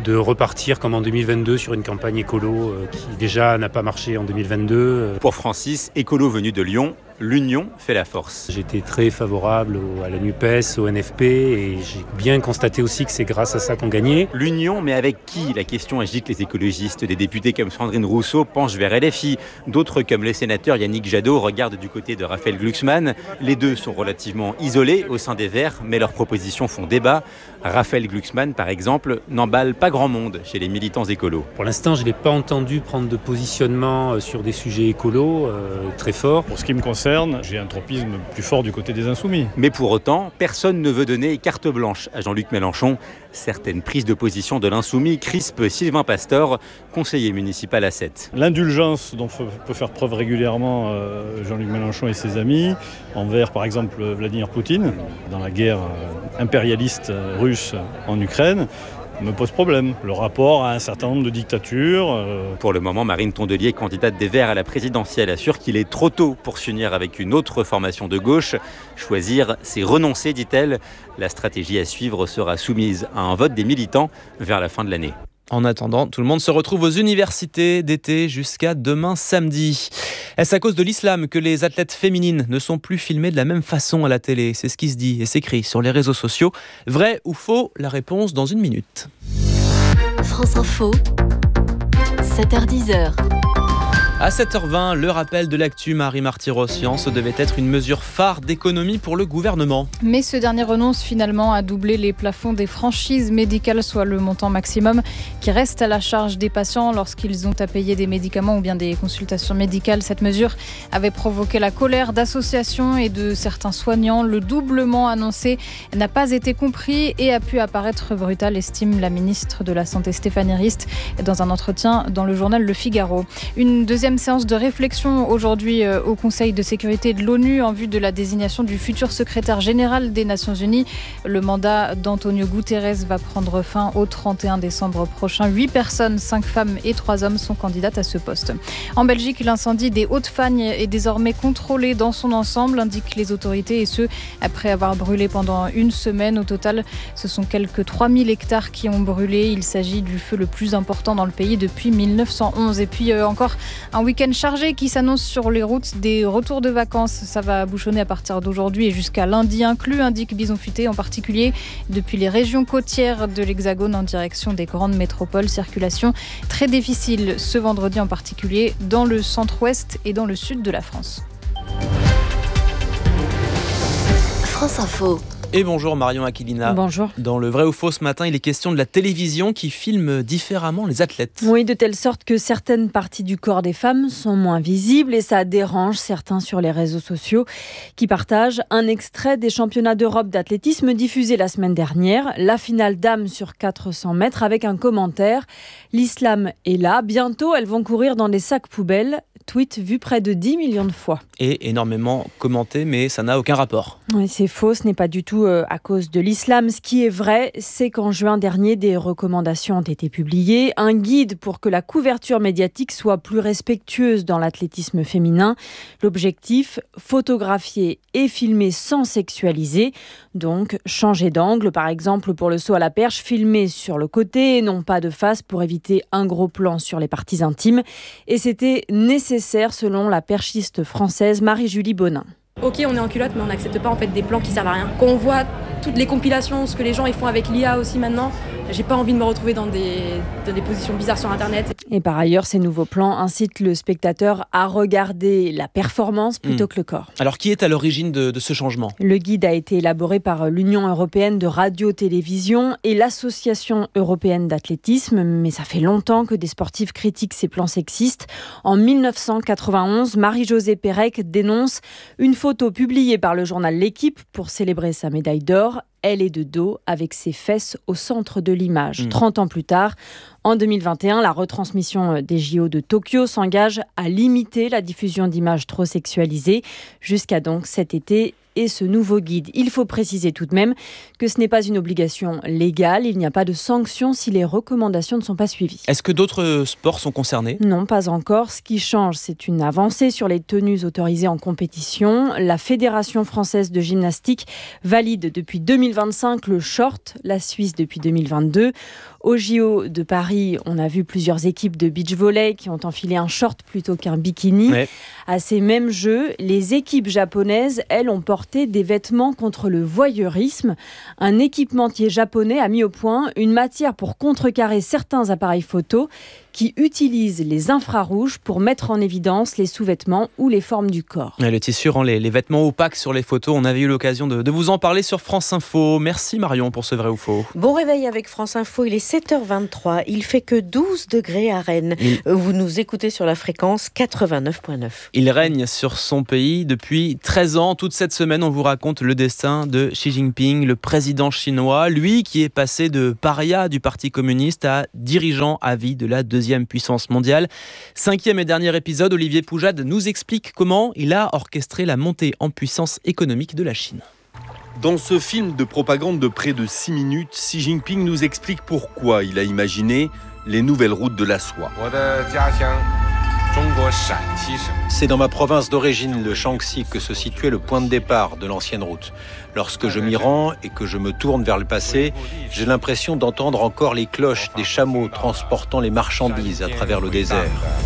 de repartir comme en 2022 sur une campagne écolo qui déjà n'a pas marché en 2022. Pour Francis, écolo venu de Lyon, l'union fait la force. J'étais très favorable à la NUPES, au NFP et j'ai bien constaté aussi que c'est grâce à ça qu'on gagnait. L'union, mais avec qui? La question agite les écologistes. Des députés comme Sandrine Rousseau penchent vers LFI. D'autres, comme le sénateur Yannick Jadot, regardent du côté de Raphaël Glucksmann. Les deux sont relativement isolés au sein des Verts, mais leurs propositions font débat. Raphaël Glucksmann, par exemple, n'emballe pas grand monde chez les militants écolos. Pour l'instant, je ne l'ai pas entendu prendre de positionnement sur des sujets écolos très forts. Pour ce qui me concerne, j'ai un tropisme plus fort du côté des Insoumis. Mais pour autant, personne ne veut donner carte blanche à Jean-Luc Mélenchon. Certaines prises de position de l'Insoumis crispent Sylvain Pastor, conseiller municipal à 7. L'indulgence dont peut faire preuve régulièrement Jean-Luc Mélenchon et ses amis, envers par exemple Vladimir Poutine, dans la guerre impérialiste russe en Ukraine, me pose problème. Le rapport à un certain nombre de dictatures. Pour le moment, Marine Tondelier, candidate des Verts à la présidentielle, assure qu'il est trop tôt pour s'unir avec une autre formation de gauche. Choisir, c'est renoncer, dit-elle. La stratégie à suivre sera soumise à un vote des militants vers la fin de l'année. En attendant, tout le monde se retrouve aux universités d'été jusqu'à demain samedi. Est-ce à cause de l'islam que les athlètes féminines ne sont plus filmées de la même façon à la télé? C'est ce qui se dit et s'écrit sur les réseaux sociaux. Vrai ou faux? La réponse dans une minute. France Info, 7h10. À 7h20, le rappel de l'actu Marie Marty-Rossian, ce devait être une mesure phare d'économie pour le gouvernement. Mais ce dernier renonce finalement à doubler les plafonds des franchises médicales, soit le montant maximum qui reste à la charge des patients lorsqu'ils ont à payer des médicaments ou bien des consultations médicales. Cette mesure avait provoqué la colère d'associations et de certains soignants. Le doublement annoncé n'a pas été compris et a pu apparaître brutal, estime la ministre de la Santé Stéphanie Rist dans un entretien dans le journal Le Figaro. Une deuxième séance de réflexion aujourd'hui au Conseil de sécurité de l'ONU en vue de la désignation du futur secrétaire général des Nations Unies. Le mandat d'Antonio Guterres va prendre fin au 31 décembre prochain. 8 personnes, 5 femmes et 3 hommes sont candidates à ce poste. En Belgique, l'incendie des Hautes-Fagnes est désormais contrôlé dans son ensemble, indiquent les autorités, et ce, après avoir brûlé pendant une semaine. Au total, ce sont quelques 3000 hectares qui ont brûlé. Il s'agit du feu le plus important dans le pays depuis 1911. Et puis encore un week-end chargé qui s'annonce sur les routes des retours de vacances. Ça va bouchonner à partir d'aujourd'hui et jusqu'à lundi inclus, indique Bison Futé, en particulier depuis les régions côtières de l'Hexagone en direction des grandes métropoles. Circulation très difficile ce vendredi en particulier dans le centre-ouest et dans le sud de la France. France Info. Et bonjour Marion Aquilina. Bonjour. Dans le vrai ou faux ce matin, il est question de la télévision qui filme différemment les athlètes. Oui, de telle sorte que certaines parties du corps des femmes sont moins visibles et ça dérange certains sur les réseaux sociaux qui partagent un extrait des championnats d'Europe d'athlétisme diffusé la semaine dernière. La finale dames sur 400 mètres avec un commentaire. L'islam est là. Bientôt, elles vont courir dans des sacs poubelles. Tweet vu près de 10 millions de fois. Et énormément commenté, mais ça n'a aucun rapport. Oui, c'est faux, ce n'est pas du tout à cause de l'islam. Ce qui est vrai, c'est qu'en juin dernier, des recommandations ont été publiées. Un guide pour que la couverture médiatique soit plus respectueuse dans l'athlétisme féminin. L'objectif, photographier et filmer sans sexualiser. Donc, changer d'angle, par exemple pour le saut à la perche, filmer sur le côté et non pas de face pour éviter un gros plan sur les parties intimes. Et c'était nécessaire selon la perchiste française Marie-Julie Bonin. Ok, on est en culotte, mais on n'accepte pas en fait des plans qui servent à rien. Quand on voit toutes les compilations, ce que les gens ils font avec l'IA aussi maintenant, j'ai pas envie de me retrouver dans des positions bizarres sur Internet. Et par ailleurs, ces nouveaux plans incitent le spectateur à regarder la performance plutôt que le corps. Alors, qui est à l'origine de ce changement ? Le guide a été élaboré par l'Union européenne de radio-télévision et l'Association européenne d'athlétisme, mais ça fait longtemps que des sportifs critiquent ces plans sexistes. En 1991, Marie-Josée Pérec dénonce une photo publiée par le journal L'Équipe pour célébrer sa médaille d'or. Elle est de dos avec ses fesses au centre de l'image. 30 ans plus tard, en 2021, la retransmission des JO de Tokyo s'engage à limiter la diffusion d'images trop sexualisées jusqu'à donc cet été et ce nouveau guide. Il faut préciser tout de même que ce n'est pas une obligation légale. Il n'y a pas de sanction si les recommandations ne sont pas suivies. Est-ce que d'autres sports sont concernés ? Non, pas encore. Ce qui change, c'est une avancée sur les tenues autorisées en compétition. La Fédération française de gymnastique valide depuis 2025 le short, la Suisse depuis 2022. Au JO de Paris, on a vu plusieurs équipes de beach volley qui ont enfilé un short plutôt qu'un bikini. Ouais. À ces mêmes Jeux, les équipes japonaises, elles, ont porté des vêtements contre le voyeurisme. Un équipementier japonais a mis au point une matière pour contrecarrer certains appareils photo qui utilisent les infrarouges pour mettre en évidence les sous-vêtements ou les formes du corps. Le tissu rend les vêtements opaques sur les photos. On avait eu l'occasion de vous en parler sur France Info. Merci Marion pour ce vrai ou faux. Bon réveil avec France Info, il est 7h23. Il fait que 12 degrés à Rennes. Vous nous écoutez sur la fréquence 89.9. Il règne sur son pays depuis 13 ans. Toute cette semaine, on vous raconte le destin de Xi Jinping, le président chinois. Lui qui est passé de paria du Parti communiste à dirigeant à vie de la deuxième puissance mondiale. 5e et dernier épisode, Olivier Poujade nous explique comment il a orchestré la montée en puissance économique de la Chine. Dans ce film de propagande de près de 6 minutes, Xi Jinping nous explique pourquoi il a imaginé les nouvelles routes de la soie. C'est dans ma province d'origine, le Shaanxi, que se situait le point de départ de l'ancienne route. Lorsque je m'y rends et que je me tourne vers le passé, j'ai l'impression d'entendre encore les cloches des chameaux transportant les marchandises à travers le désert.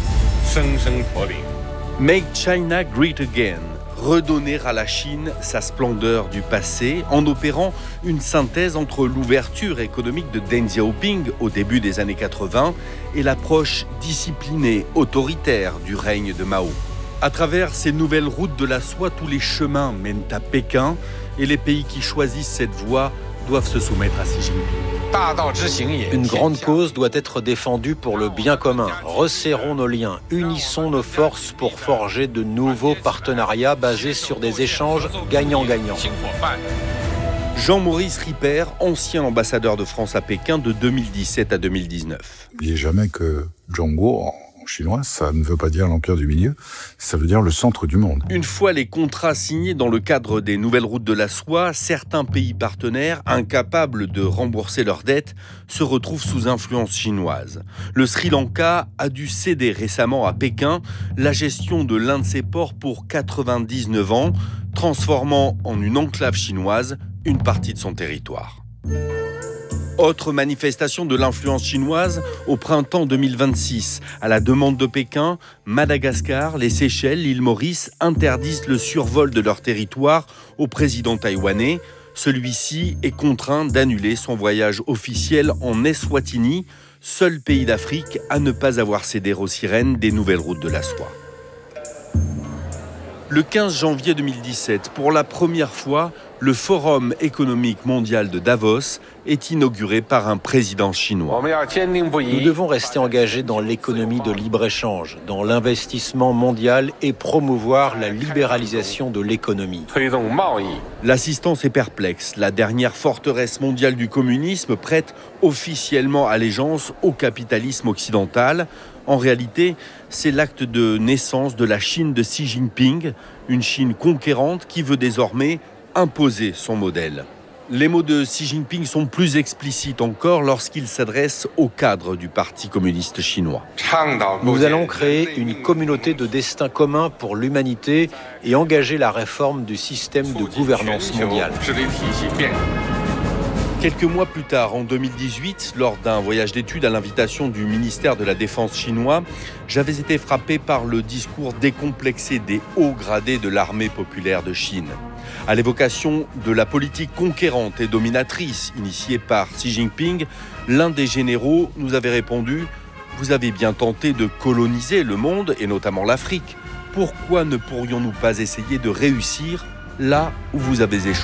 Make China Great Again. Redonner à la Chine sa splendeur du passé en opérant une synthèse entre l'ouverture économique de Deng Xiaoping au début des années 80 et l'approche disciplinée, autoritaire du règne de Mao. À travers ces nouvelles routes de la soie, tous les chemins mènent à Pékin et les pays qui choisissent cette voie doivent se soumettre à Xi Jinping. Une grande cause doit être défendue pour le bien commun. Resserrons nos liens, unissons nos forces pour forger de nouveaux partenariats basés sur des échanges gagnant-gagnant. Jean-Maurice Ripert, ancien ambassadeur de France à Pékin de 2017 à 2019. N'oubliez jamais que Zhongguo, en chinois, ça ne veut pas dire l'empire du milieu, ça veut dire le centre du monde. Une fois les contrats signés dans le cadre des nouvelles routes de la soie, certains pays partenaires, incapables de rembourser leurs dettes, se retrouvent sous influence chinoise. Le Sri Lanka a dû céder récemment à Pékin la gestion de l'un de ses ports pour 99 ans, transformant en une enclave chinoise une partie de son territoire. Autre manifestation de l'influence chinoise au printemps 2026. À la demande de Pékin, Madagascar, les Seychelles, l'île Maurice interdisent le survol de leur territoire au président taïwanais. Celui-ci est contraint d'annuler son voyage officiel en Eswatini, seul pays d'Afrique à ne pas avoir cédé aux sirènes des nouvelles routes de la soie. Le 15 janvier 2017, pour la première fois, le Forum économique mondial de Davos est inauguré par un président chinois. Nous devons rester engagés dans l'économie de libre-échange, dans l'investissement mondial et promouvoir la libéralisation de l'économie. L'assistance est perplexe. La dernière forteresse mondiale du communisme prête officiellement allégeance au capitalisme occidental. En réalité, c'est l'acte de naissance de la Chine de Xi Jinping, une Chine conquérante qui veut désormais imposer son modèle. Les mots de Xi Jinping sont plus explicites encore lorsqu'il s'adresse au cadre du Parti communiste chinois. Nous allons créer une communauté de destin commun pour l'humanité et engager la réforme du système de gouvernance mondiale. Quelques mois plus tard, en 2018, lors d'un voyage d'études à l'invitation du ministère de la Défense chinois, j'avais été frappé par le discours décomplexé des hauts gradés de l'armée populaire de Chine. À l'évocation de la politique conquérante et dominatrice initiée par Xi Jinping, l'un des généraux nous avait répondu « Vous avez bien tenté de coloniser le monde, et notamment l'Afrique. Pourquoi ne pourrions-nous pas essayer de réussir là où vous avez échoué ?»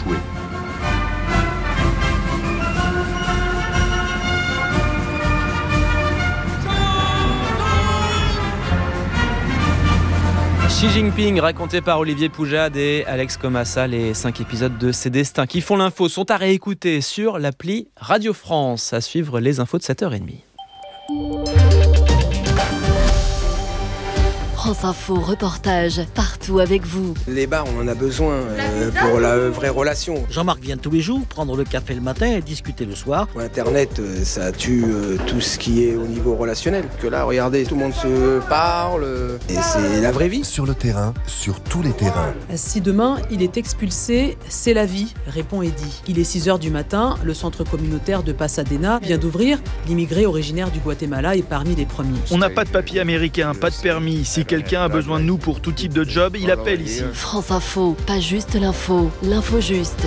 Xi Jinping, raconté par Olivier Poujade et Alex Comassa. Les 5 épisodes de Ces Destins qui font l'info sont à réécouter sur l'appli Radio France. À suivre les infos de 7h30. France Info reportage partout avec vous. Les bars, on en a besoin pour la vraie relation. Jean-Marc vient tous les jours prendre le café le matin et discuter le soir. Internet, ça tue tout ce qui est au niveau relationnel. Que là, regardez, tout le monde se parle et c'est la vraie vie. Sur le terrain, sur tous les terrains. Si demain, il est expulsé, c'est la vie, répond Eddy. Il est 6h du matin, le centre communautaire de Pasadena vient d'ouvrir. L'immigré originaire du Guatemala est parmi les premiers. On n'a pas de papier américain, pas de permis. Si quelqu'un a besoin de nous pour tout type de job, il appelle ici. France Info, pas juste l'info, l'info juste.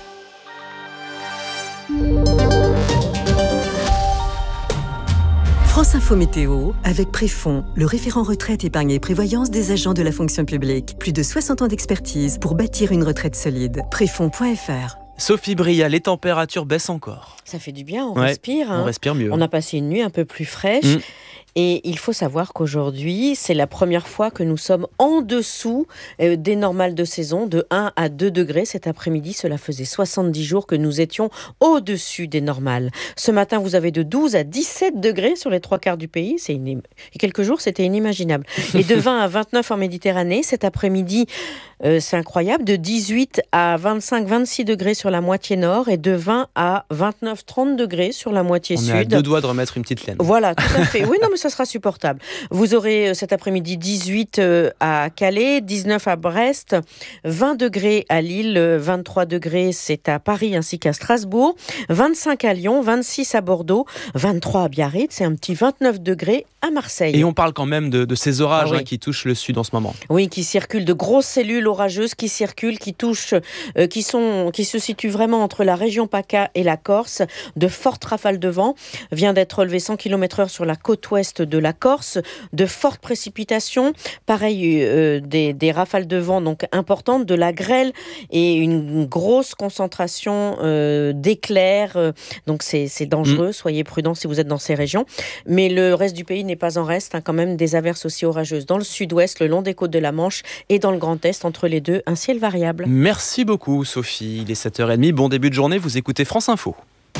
France Info Météo avec Préfond, le référent retraite, épargne et prévoyance des agents de la fonction publique. Plus de 60 ans d'expertise pour bâtir une retraite solide. Préfond.fr. Sophie Bria, les températures baissent encore. Ça fait du bien, on respire. On respire mieux. On a passé une nuit un peu plus fraîche. Et il faut savoir qu'aujourd'hui, c'est la première fois que nous sommes en dessous des normales de saison, de 1 à 2 degrés. Cet après-midi, cela faisait 70 jours que nous étions au-dessus des normales. Ce matin, vous avez de 12 à 17 degrés sur les 3 quarts du pays. Il y a quelques jours, c'était inimaginable. Et de 20 à 29 en Méditerranée. Cet après-midi, c'est incroyable, de 18 à 25-26 degrés sur la moitié nord et de 20 à 29-30 degrés sur la moitié sud. On est à 2 doigts de remettre une petite laine. Voilà, tout à fait. Oui, non, mais ça sera supportable. Vous aurez cet après-midi 18 à Calais, 19 à Brest, 20 degrés à Lille, 23 degrés c'est à Paris ainsi qu'à Strasbourg, 25 à Lyon, 26 à Bordeaux, 23 à Biarritz, c'est un petit 29 degrés à Marseille. Et on parle quand même de ces orages qui touchent le sud en ce moment. Oui, qui circulent, de grosses cellules orageuses qui circulent, qui touchent, qui se situent vraiment entre la région PACA et la Corse. De fortes rafales de vent. Vient d'être relevé 100 km/h sur la côte ouest de la Corse. De fortes précipitations. Pareil, des rafales de vent donc importantes, de la grêle et une grosse concentration d'éclairs. Donc c'est dangereux. Soyez prudents si vous êtes dans ces régions. Mais le reste du pays n'est pas en reste. Quand même des averses aussi orageuses dans le sud-ouest, le long des côtes de la Manche et dans le Grand Est. Entre les deux, un ciel variable. Merci beaucoup Sophie, il est 7h30, bon début de journée, vous écoutez France Info.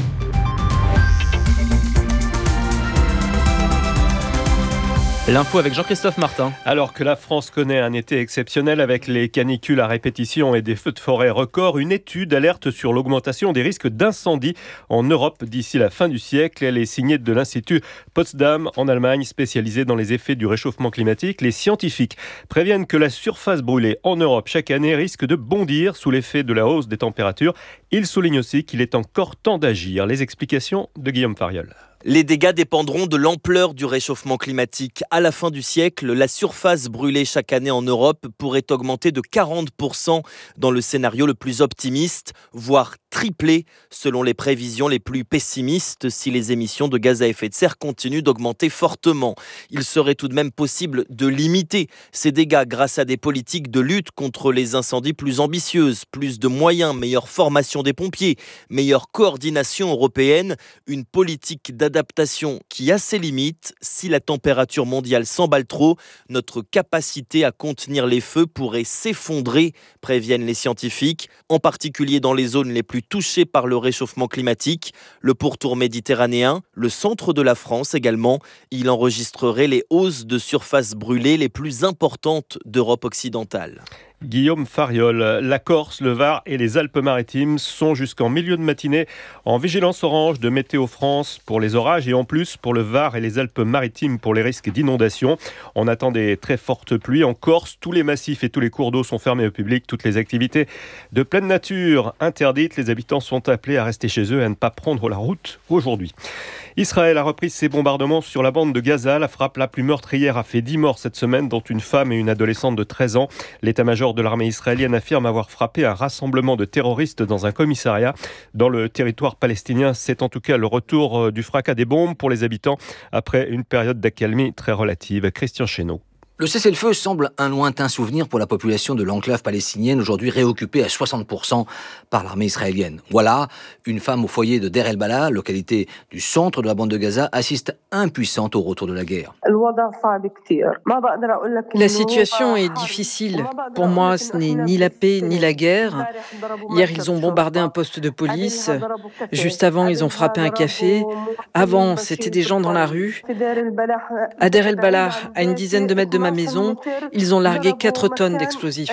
L'info avec Jean-Christophe Martin. Alors que la France connaît un été exceptionnel avec les canicules à répétition et des feux de forêt records, une étude alerte sur l'augmentation des risques d'incendie en Europe d'ici la fin du siècle. Elle est signée de l'Institut Potsdam en Allemagne, spécialisé dans les effets du réchauffement climatique. Les scientifiques préviennent que la surface brûlée en Europe chaque année risque de bondir sous l'effet de la hausse des températures. Ils soulignent aussi qu'il est encore temps d'agir. Les explications de Guillaume Fariol. Les dégâts dépendront de l'ampleur du réchauffement climatique. À la fin du siècle, la surface brûlée chaque année en Europe pourrait augmenter de 40% dans le scénario le plus optimiste, voire tripler selon les prévisions les plus pessimistes si les émissions de gaz à effet de serre continuent d'augmenter fortement. Il serait tout de même possible de limiter ces dégâts grâce à des politiques de lutte contre les incendies plus ambitieuses, plus de moyens, meilleure formation des pompiers, meilleure coordination européenne, une politique d'adaptation qui a ses limites. Si la température mondiale s'emballe trop, notre capacité à contenir les feux pourrait s'effondrer, préviennent les scientifiques, en particulier dans les zones les plus touchées par le réchauffement climatique, le pourtour méditerranéen, le centre de la France également. Il enregistrerait les hausses de surface brûlée les plus importantes d'Europe occidentale. Guillaume Fariol, la Corse, le Var et les Alpes-Maritimes sont jusqu'en milieu de matinée en vigilance orange de Météo France pour les orages et en plus pour le Var et les Alpes-Maritimes pour les risques d'inondation. On attend des très fortes pluies en Corse. Tous les massifs et tous les cours d'eau sont fermés au public. Toutes les activités de pleine nature interdites. Les habitants sont appelés à rester chez eux et à ne pas prendre la route aujourd'hui. Israël a repris ses bombardements sur la bande de Gaza. La frappe la plus meurtrière a fait 10 morts cette semaine, dont une femme et une adolescente de 13 ans. L'état-major de l'armée israélienne affirme avoir frappé un rassemblement de terroristes dans un commissariat. Dans le territoire palestinien, c'est en tout cas le retour du fracas des bombes pour les habitants après une période d'accalmie très relative. Christian Chesneau. Le cessez-le-feu semble un lointain souvenir pour la population de l'enclave palestinienne, aujourd'hui réoccupée à 60% par l'armée israélienne. Voilà, une femme au foyer de Deir el-Balah, localité du centre de la bande de Gaza, assiste impuissante au retour de la guerre. La situation est difficile. Pour moi, ce n'est ni la paix ni la guerre. Hier, ils ont bombardé un poste de police. Juste avant, ils ont frappé un café. Avant, c'était des gens dans la rue. À Deir el-Balah, à une dizaine de mètres de ma ma maison, ils ont largué 4 tonnes d'explosifs.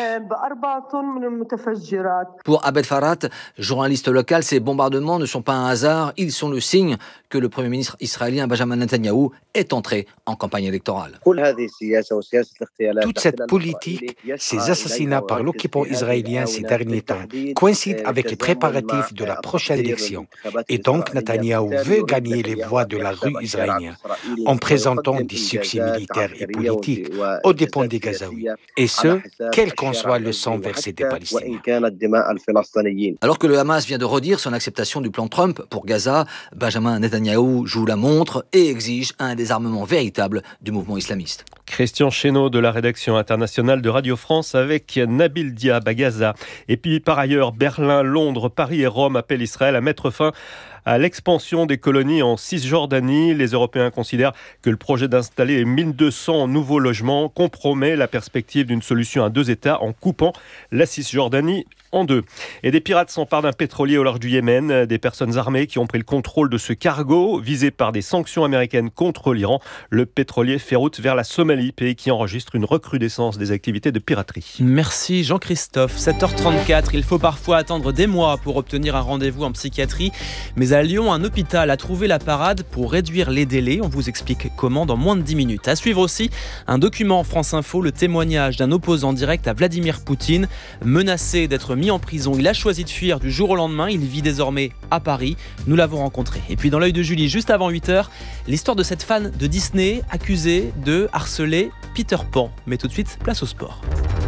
Pour Abed Farhat, journaliste local, ces bombardements ne sont pas un hasard, ils sont le signe que le Premier ministre israélien Benjamin Netanyahou est entré en campagne électorale. Toute cette politique, ces assassinats par l'occupant israélien ces derniers temps, coïncident avec les préparatifs de la prochaine élection. Et donc Netanyahou veut gagner les voix de la rue israélienne en présentant des succès militaires et politiques aux dépens des Gazaouis. Et ce, quel qu'en soit le sang versé des Palestiniens. Alors que le Hamas vient de redire son acceptation du plan Trump pour Gaza, Benjamin Netanyahou joue la montre et exige un désarmement véritable du mouvement islamiste. Christian Chesneau de la rédaction internationale de Radio France avec Nabil Diab à Gaza. Et puis par ailleurs, Berlin, Londres, Paris et Rome appellent Israël à mettre fin à l'expansion des colonies en Cisjordanie. Les Européens considèrent que le projet d'installer 1200 nouveaux logements compromet la perspective d'une solution à 2 États en coupant la Cisjordanie en 2. Et des pirates s'emparent d'un pétrolier au large du Yémen. Des personnes armées qui ont pris le contrôle de ce cargo visé par des sanctions américaines contre l'Iran. Le pétrolier fait route vers la Somalie, pays qui enregistre une recrudescence des activités de piraterie. Merci Jean-Christophe. 7h34, il faut parfois attendre des mois pour obtenir un rendez-vous en psychiatrie. Mais à Lyon, un hôpital a trouvé la parade pour réduire les délais. On vous explique comment dans moins de 10 minutes. À suivre aussi un document France Info, le témoignage d'un opposant direct à Vladimir Poutine. Menacé d'être mis en prison, il a choisi de fuir du jour au lendemain. Il vit désormais à Paris. Nous l'avons rencontré. Et puis dans l'œil de Julie, juste avant 8h, l'histoire de cette fan de Disney accusée de harceler Peter Pan. Mais tout de suite, place au sport.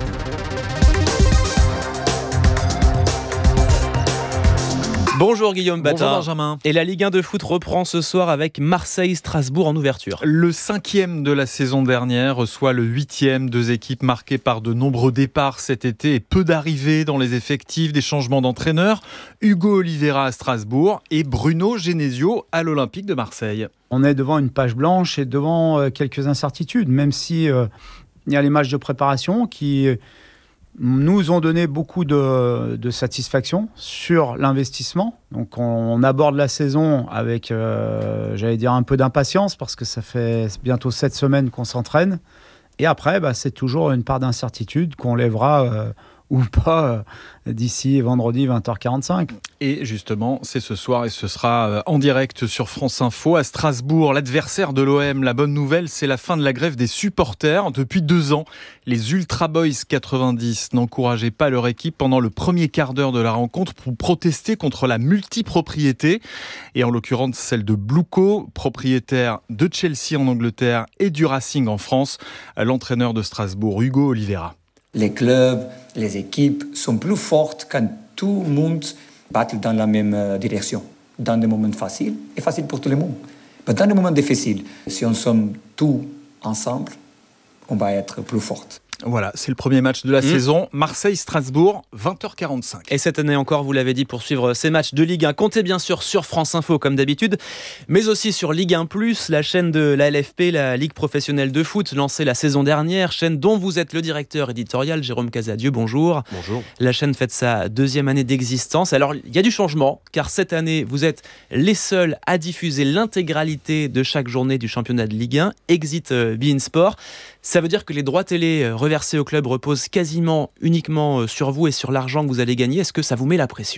Bonjour Guillaume Batin. Bonjour Benjamin. Et la Ligue 1 de foot reprend ce soir avec Marseille-Strasbourg en ouverture. Le 5e de la saison dernière reçoit le 8e, 2 équipes marquées par de nombreux départs cet été et peu d'arrivées dans les effectifs, des changements d'entraîneurs. Hugo Oliveira à Strasbourg et Bruno Genesio à l'Olympique de Marseille. On est devant une page blanche et devant quelques incertitudes, même si il y a les matchs de préparation qui nous ont donné beaucoup de satisfaction sur l'investissement. Donc on aborde la saison avec, j'allais dire, un peu d'impatience parce que ça fait bientôt 7 semaines qu'on s'entraîne. Et après, c'est toujours une part d'incertitude qu'on lèvera ou pas d'ici vendredi 20h45. Et justement, c'est ce soir et ce sera en direct sur France Info à Strasbourg, l'adversaire de l'OM. La bonne nouvelle, c'est la fin de la grève des supporters. Depuis 2 ans, les Ultra Boys 90 n'encourageaient pas leur équipe pendant le premier quart d'heure de la rencontre pour protester contre la multipropriété. Et en l'occurrence, celle de Bluco, propriétaire de Chelsea en Angleterre et du Racing en France. L'entraîneur de Strasbourg, Hugo Oliveira. Les clubs, les équipes sont plus fortes quand tout le monde battre dans la même direction. Dans des moments faciles, et facile pour tout le monde. Mais dans des moments difficiles, si on sommes tous ensemble, on va être plus forts. Voilà, c'est le premier match de la saison. Marseille-Strasbourg, 20h45. Et cette année encore, vous l'avez dit, pour suivre ces matchs de Ligue 1, comptez bien sûr sur France Info comme d'habitude, mais aussi sur Ligue 1+, la chaîne de la LFP, la Ligue professionnelle de foot, lancée la saison dernière, chaîne dont vous êtes le directeur éditorial, Jérôme Casadieu, bonjour. Bonjour. La chaîne fête sa 2e année d'existence. Alors, il y a du changement, car cette année, vous êtes les seuls à diffuser l'intégralité de chaque journée du championnat de Ligue 1, Exit beIN Sport. Ça veut dire que les droits télé reversés au club reposent quasiment uniquement sur vous et sur l'argent que vous allez gagner. Est-ce que ça vous met la pression ?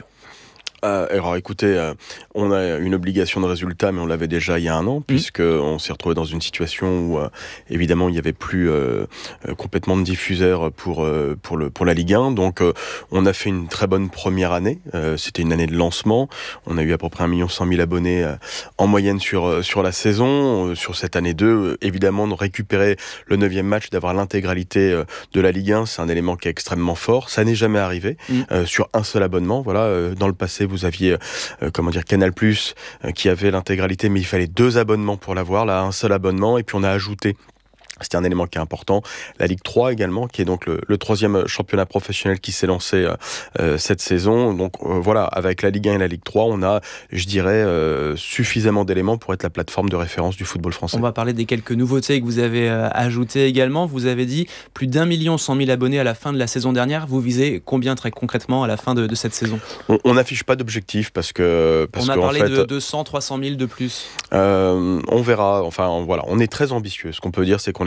Alors écoutez, on a une obligation de résultat, mais on l'avait déjà il y a un an, puisqu'on s'est retrouvé dans une situation où évidemment il n'y avait plus complètement de diffuseurs pour la Ligue 1. Donc on a fait une très bonne première année. C'était une année de lancement. On a eu à peu près 1 100 000 abonnés en moyenne sur la saison. Sur cette année 2, évidemment, de récupérer le 9e match, d'avoir l'intégralité de la Ligue 1, c'est un élément qui est extrêmement fort. Ça n'est jamais arrivé sur un seul abonnement. Voilà, dans le passé, vous aviez Canal+, qui avait l'intégralité, mais il fallait 2 abonnements pour l'avoir. Là, un seul abonnement, et puis on a ajouté, c'était un élément qui est important, la Ligue 3 également, qui est donc le 3e championnat professionnel qui s'est lancé cette saison. Donc voilà, avec la Ligue 1 et la Ligue 3, on a, je dirais, suffisamment d'éléments pour être la plateforme de référence du football français. On va parler des quelques nouveautés que vous avez ajoutées également. Vous avez dit plus d'1 100 000 abonnés à la fin de la saison dernière. Vous visez combien très concrètement à la fin de cette saison ? On n'affiche pas d'objectif parce que on a parlé de 200, 300 000 de plus. On verra. Enfin voilà, on est très ambitieux. Ce qu'on peut dire, c'est qu'on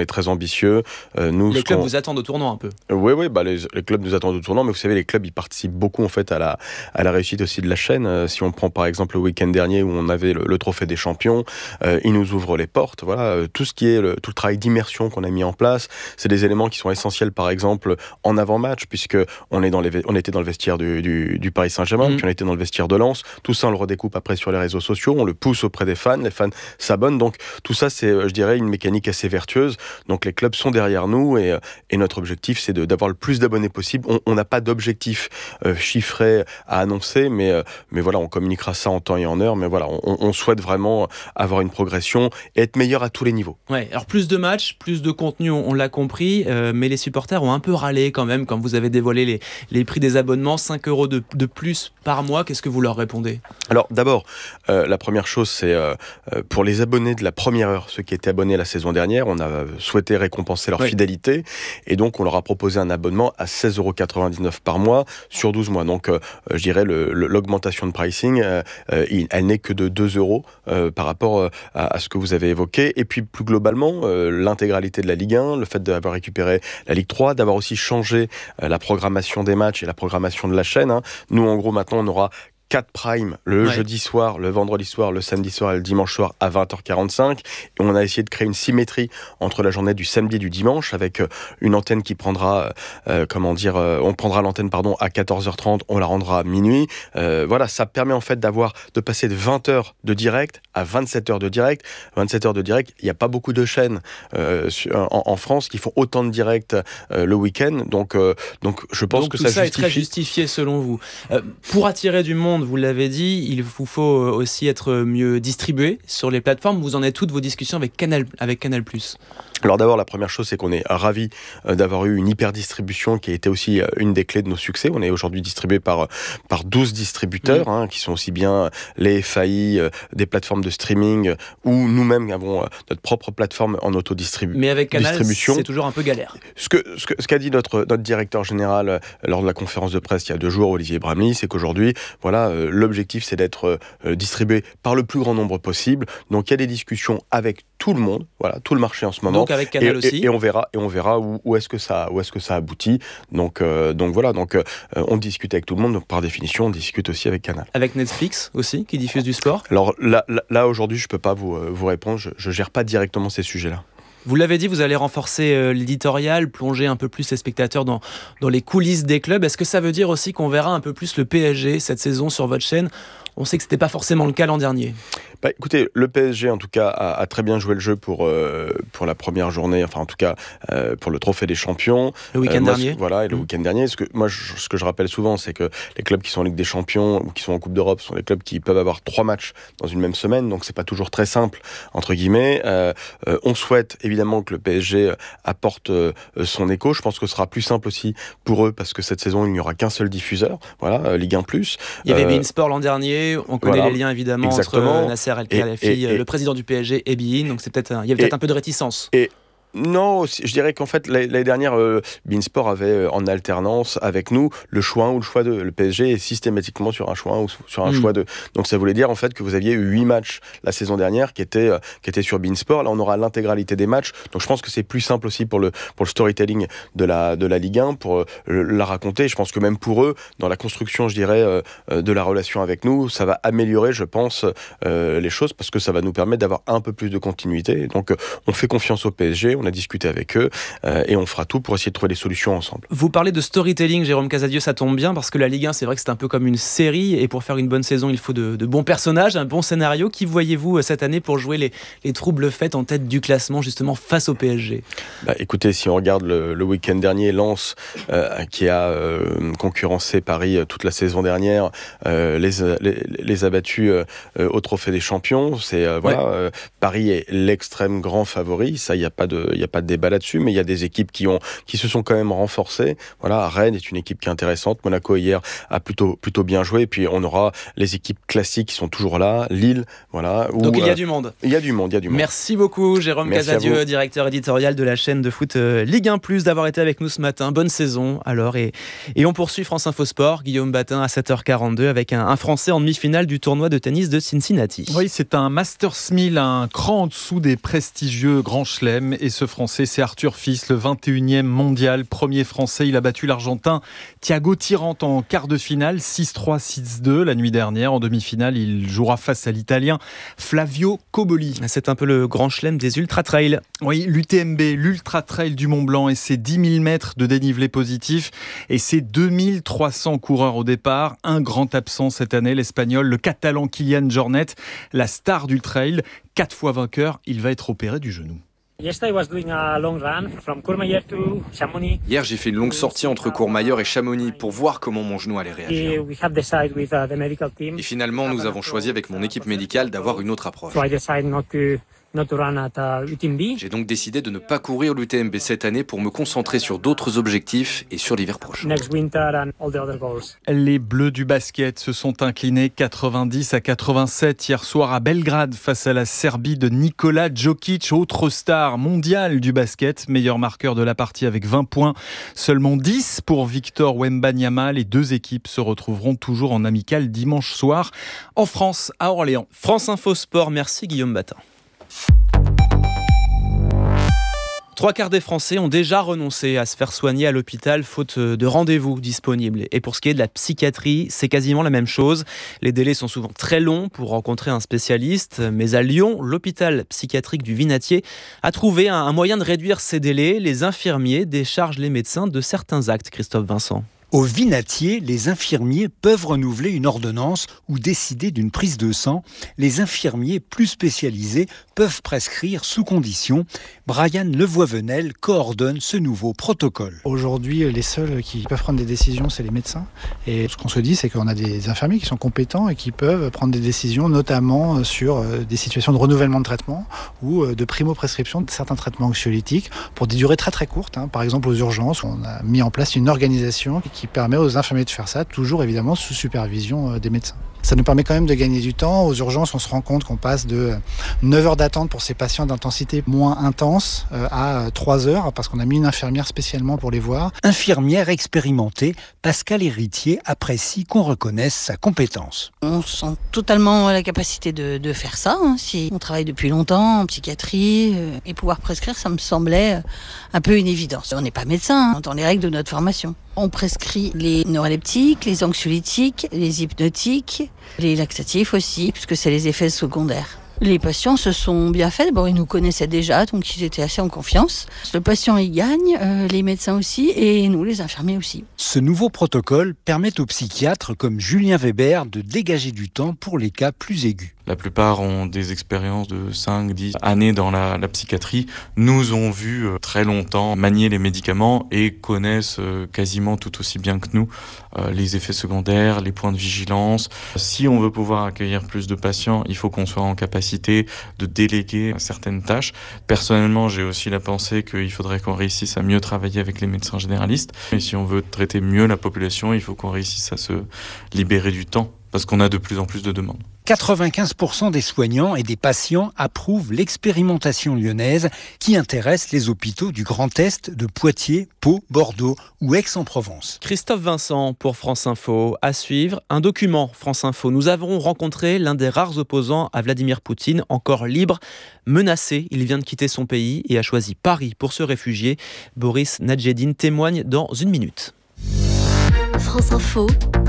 est très ambitieux. Les clubs vous attendent au tournant un peu. Oui, les clubs nous attendent au tournant, mais vous savez, les clubs ils participent beaucoup en fait à la réussite aussi de la chaîne. Si on prend par exemple le week-end dernier où on avait le trophée des champions, ils nous ouvrent les portes. Voilà, tout ce qui est tout le travail d'immersion qu'on a mis en place, c'est des éléments qui sont essentiels par exemple en avant-match, puisque on était dans le vestiaire du Paris Saint-Germain, puis on était dans le vestiaire de Lens. Tout ça, on le redécoupe après sur les réseaux sociaux, on le pousse auprès des fans, les fans s'abonnent. Donc tout ça, c'est, je dirais, une mécanique assez vertueuse. Donc les clubs sont derrière nous et notre objectif, c'est d'avoir le plus d'abonnés possible. On n'a pas d'objectif chiffré à annoncer, mais voilà, on communiquera ça en temps et en heure. Mais voilà, on souhaite vraiment avoir une progression et être meilleur à tous les niveaux. Ouais, alors plus de matchs, plus de contenu, on l'a compris, mais les supporters ont un peu râlé quand même quand vous avez dévoilé les prix des abonnements, 5 € de plus par mois. Qu'est-ce que vous leur répondez ? Alors d'abord, la première chose, c'est pour les abonnés de la première heure, ceux qui étaient abonnés la saison dernière, on a souhaité récompenser leur fidélité et donc on leur a proposé un abonnement à 16,99 € par mois sur 12 mois. Donc je dirais l'augmentation de pricing, elle n'est que de 2 € par rapport à ce que vous avez évoqué. Et puis plus globalement, l'intégralité de la Ligue 1, le fait d'avoir récupéré la Ligue 3, d'avoir aussi changé la programmation des matchs et la programmation de la chaîne. Nous, en gros, maintenant, on aura 4 primes le jeudi soir, le vendredi soir, le samedi soir et le dimanche soir à 20h45. Et on a essayé de créer une symétrie entre la journée du samedi et du dimanche avec une antenne qui prendra, on prendra l'antenne à 14h30, on la rendra à minuit. Voilà, ça permet en fait de passer de 20h de direct à 27h de direct. 27h de direct, il n'y a pas beaucoup de chaînes en France qui font autant de directs le week-end. Donc je pense que ça justifie. Tout ça est très justifié selon vous. Pour attirer du monde, vous l'avez dit, il vous faut aussi être mieux distribué sur les plateformes. Vous en êtes toutes vos discussions avec Canal+. Alors d'abord, la première chose, c'est qu'on est ravis d'avoir eu une hyper-distribution qui a été aussi une des clés de nos succès. On est aujourd'hui distribué par 12 distributeurs, qui sont aussi bien les FAI, des plateformes de streaming, où nous-mêmes avons notre propre plateforme en autodistribution. Mais avec Canal, c'est toujours un peu galère. Ce qu'a dit notre directeur général lors de la conférence de presse il y a 2 jours, Olivier Bramley, c'est qu'aujourd'hui, l'objectif, c'est d'être distribué par le plus grand nombre possible. Donc il y a des discussions avec tout le monde, tout le marché en ce moment. Donc avec Canal aussi. Et on verra où est-ce que ça aboutit. Donc on discute avec tout le monde. Donc par définition, on discute aussi avec Canal. Avec Netflix aussi, qui diffuse du sport. Alors là aujourd'hui, je peux pas vous répondre. Je gère pas directement ces sujets-là. Vous l'avez dit, vous allez renforcer l'éditorial, plonger un peu plus les spectateurs dans les coulisses des clubs. Est-ce que ça veut dire aussi qu'on verra un peu plus le PSG cette saison sur votre chaîne ? On sait que ce n'était pas forcément le cas l'an dernier. Écoutez, le PSG en tout cas a très bien joué le jeu pour la première journée, enfin en tout cas pour le trophée des champions. Le week-end dernier. Voilà, et le week-end dernier. Ce que je rappelle souvent, c'est que les clubs qui sont en Ligue des Champions ou qui sont en Coupe d'Europe sont les clubs qui peuvent avoir 3 matchs dans une même semaine, donc c'est pas toujours très simple, entre guillemets. On souhaite évidemment que le PSG apporte son écho. Je pense que ce sera plus simple aussi pour eux parce que cette saison, il n'y aura qu'un seul diffuseur, Ligue 1+. Il y avait beIN Sport l'an dernier, on connaît les liens évidemment entre Nasser El-Khelaifi, le président du PSG et beIN, donc il y avait peut-être un peu de réticence. Non, je dirais qu'en fait, l'année dernière, beIN Sport avait en alternance avec nous le choix 1 ou le choix 2. Le PSG est systématiquement sur un choix 1 ou sur un choix 2. Donc ça voulait dire en fait que vous aviez eu 8 matchs la saison dernière qui étaient sur beIN Sport. Là, on aura l'intégralité des matchs. Donc je pense que c'est plus simple aussi pour le storytelling de la Ligue 1, pour la raconter. Je pense que même pour eux, dans la construction, je dirais, de la relation avec nous, ça va améliorer, je pense, les choses parce que ça va nous permettre d'avoir un peu plus de continuité. Donc on fait confiance au PSG. On a discuté avec eux et on fera tout pour essayer de trouver des solutions ensemble. Vous parlez de storytelling, Jérôme Casadieu, ça tombe bien parce que la Ligue 1, c'est vrai que c'est un peu comme une série et pour faire une bonne saison, il faut de bons personnages, un bon scénario. Qui voyez-vous cette année pour jouer les troubles faits en tête du classement justement face au PSG ? Écoutez, si on regarde le week-end dernier, Lens qui a concurrencé Paris toute la saison dernière, les a battus au Trophée des Champions. Paris est l'extrême grand favori, ça il n'y a pas de débat là-dessus, mais il y a des équipes qui se sont quand même renforcées. Rennes est une équipe qui est intéressante. Monaco hier a plutôt bien joué. Et puis on aura les équipes classiques qui sont toujours là. Lille, Donc il y a du monde. Il y a du monde. Merci beaucoup, Jérôme Casadieu, directeur éditorial de la chaîne de foot Ligue 1+, d'avoir été avec nous ce matin. Bonne saison alors. Et on poursuit France Info Sport. Guillaume Batin à 7h42 avec un Français en demi-finale du tournoi de tennis de Cincinnati. Oui, c'est un Masters 1000, un cran en dessous des prestigieux Grands Chelem. Et ce ce Français, c'est Arthur Fils, le 21e mondial, premier Français. Il a battu l'Argentin Thiago Tirant en quart de finale, 6-3, 6-2 la nuit dernière. En demi-finale, il jouera face à l'Italien Flavio Cobolli. C'est un peu le grand chelem des ultra-trails. Oui, l'UTMB, l'ultra-trail du Mont-Blanc et ses 10 000 mètres de dénivelé positif et ses 2300 coureurs au départ. Un grand absent cette année, l'Espagnol, le Catalan Kilian Jornet, la star du trail. 4 fois vainqueur, il va être opéré du genou. Hier, j'ai fait une longue sortie entre Courmayeur et Chamonix pour voir comment mon genou allait réagir. Et finalement, nous avons choisi avec mon équipe médicale d'avoir une autre approche. J'ai donc décidé de ne pas courir l'UTMB cette année pour me concentrer sur d'autres objectifs et sur l'hiver prochain. Les Bleus du basket se sont inclinés 90-87 hier soir à Belgrade face à la Serbie de Nikola Djokic, autre star mondiale du basket, meilleur marqueur de la partie avec 20 points, seulement 10 pour Victor Wembanyama. Les deux équipes se retrouveront toujours en amical dimanche soir en France, à Orléans. France Info Sport, merci Guillaume Batin. 3/4 des Français ont déjà renoncé à se faire soigner à l'hôpital faute de rendez-vous disponibles. Et pour ce qui est de la psychiatrie, c'est quasiment la même chose. Les délais sont souvent très longs pour rencontrer un spécialiste. Mais à Lyon, l'hôpital psychiatrique du Vinatier a trouvé un moyen de réduire ces délais. Les infirmiers déchargent les médecins de certains actes. Christophe Vincent. Au Vinatier, les infirmiers peuvent renouveler une ordonnance ou décider d'une prise de sang. Les infirmiers plus spécialisés peuvent prescrire sous condition. Brian Levoivenel coordonne ce nouveau protocole. Aujourd'hui, les seuls qui peuvent prendre des décisions, c'est les médecins. Et ce qu'on se dit, c'est qu'on a des infirmiers qui sont compétents et qui peuvent prendre des décisions, notamment sur des situations de renouvellement de traitement ou de primo-prescription de certains traitements anxiolytiques pour des durées très très courtes. Par exemple, aux urgences, on a mis en place une organisation qui permet aux infirmiers de faire ça, toujours évidemment sous supervision des médecins. Ça nous permet quand même de gagner du temps. Aux urgences, on se rend compte qu'on passe de 9 heures d'attente pour ces patients d'intensité moins intense à 3 heures parce qu'on a mis une infirmière spécialement pour les voir. Infirmière expérimentée, Pascal Héritier apprécie qu'on reconnaisse sa compétence. On sent totalement la capacité de faire ça. Si on travaille depuis longtemps en psychiatrie et pouvoir prescrire, ça me semblait un peu une évidence. On n'est pas médecin, dans les règles de notre formation. On prescrit les neuroleptiques, les anxiolytiques, les hypnotiques, les laxatifs aussi, puisque c'est les effets secondaires. Les patients se sont bien faits. D'abord, ils nous connaissaient déjà, donc ils étaient assez en confiance. Le patient y gagne, les médecins aussi, et nous, les infirmiers aussi. Ce nouveau protocole permet aux psychiatres comme Julien Weber de dégager du temps pour les cas plus aigus. La plupart ont des expériences de 5-10 années dans la psychiatrie, nous ont vu très longtemps manier les médicaments et connaissent quasiment tout aussi bien que nous les effets secondaires, les points de vigilance. Si on veut pouvoir accueillir plus de patients, il faut qu'on soit en capacité de déléguer certaines tâches. Personnellement, j'ai aussi la pensée qu'il faudrait qu'on réussisse à mieux travailler avec les médecins généralistes. Et si on veut traiter mieux la population, il faut qu'on réussisse à se libérer du temps, parce qu'on a de plus en plus de demandes. 95% des soignants et des patients approuvent l'expérimentation lyonnaise qui intéresse les hôpitaux du Grand Est, de Poitiers, Pau, Bordeaux ou Aix-en-Provence. Christophe Vincent pour France Info. À suivre, un document France Info. Nous avons rencontré l'un des rares opposants à Vladimir Poutine, encore libre, menacé. Il vient de quitter son pays et a choisi Paris pour se réfugier. Boris Nadjeddine témoigne dans 1 minute. France Info,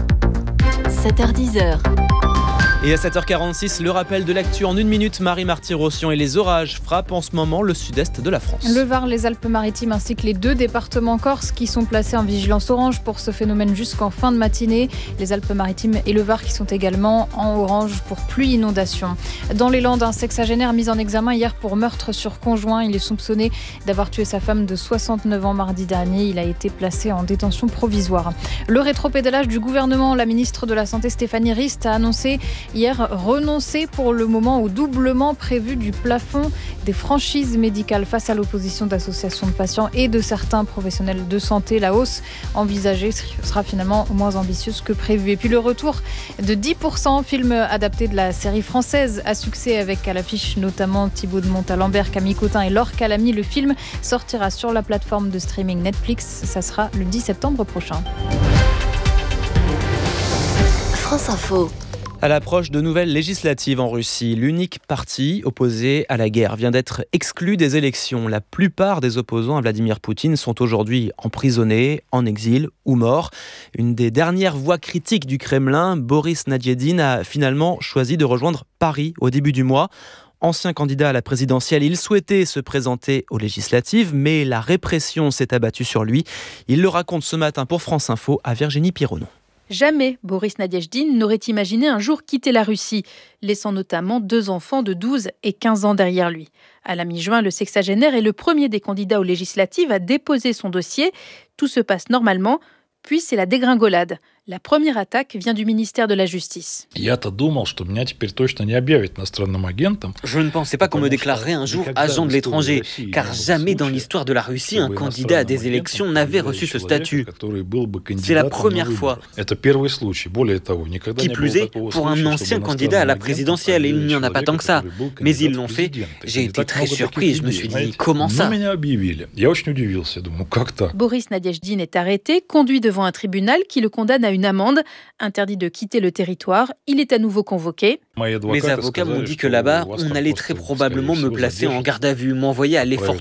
7h10. Et à 7h46, le rappel de l'actu en 1 minute. Marie Marty-Rossian, et les orages frappent en ce moment le sud-est de la France. Le Var, les Alpes-Maritimes ainsi que les 2 départements corses qui sont placés en vigilance orange pour ce phénomène jusqu'en fin de matinée. Les Alpes-Maritimes et le Var qui sont également en orange pour pluie inondation. Dans les Landes, un sexagénaire mis en examen hier pour meurtre sur conjoint. Il est soupçonné d'avoir tué sa femme de 69 ans mardi dernier. Il a été placé en détention provisoire. Le rétropédalage du gouvernement. La ministre de la Santé Stéphanie Rist a annoncé hier renoncer pour le moment au doublement prévu du plafond des franchises médicales face à l'opposition d'associations de patients et de certains professionnels de santé. La hausse envisagée sera finalement moins ambitieuse que prévu. Et puis le retour de 10%, film adapté de la série française à succès avec à l'affiche notamment Thibaut de Montalembert, Camille Cotin et Laure Calamy. Le film sortira sur la plateforme de streaming Netflix. Ça sera le 10 septembre prochain. France Info. À l'approche de nouvelles législatives en Russie, l'unique parti opposé à la guerre vient d'être exclu des élections. La plupart des opposants à Vladimir Poutine sont aujourd'hui emprisonnés, en exil ou morts. Une des dernières voix critiques du Kremlin, Boris Nadjedin, a finalement choisi de rejoindre Paris au début du mois. Ancien candidat à la présidentielle, il souhaitait se présenter aux législatives, mais la répression s'est abattue sur lui. Il le raconte ce matin pour France Info à Virginie Pironon. Jamais Boris Nadjedin n'aurait imaginé un jour quitter la Russie, laissant notamment 2 enfants de 12 et 15 ans derrière lui. À la mi-juin, le sexagénaire est le premier des candidats aux législatives à déposer son dossier. Tout se passe normalement, puis c'est la dégringolade. La première attaque vient du ministère de la Justice. Je ne pensais pas qu'on me déclarerait un jour agent de l'étranger, car jamais dans l'histoire de la Russie, un candidat à des élections n'avait reçu ce statut. C'est la première fois. Qui plus est, pour un ancien candidat à la présidentielle, il n'y en a pas tant que ça. Mais ils l'ont fait. J'ai été très surpris, je me suis dit, comment ça ? Boris Nadjedin est arrêté, conduit devant un tribunal qui le condamne à une amende. Interdit de quitter le territoire, il est à nouveau convoqué. Mes avocats m'ont dit que là-bas, on allait très probablement me placer en garde à vue, m'envoyer à l'effort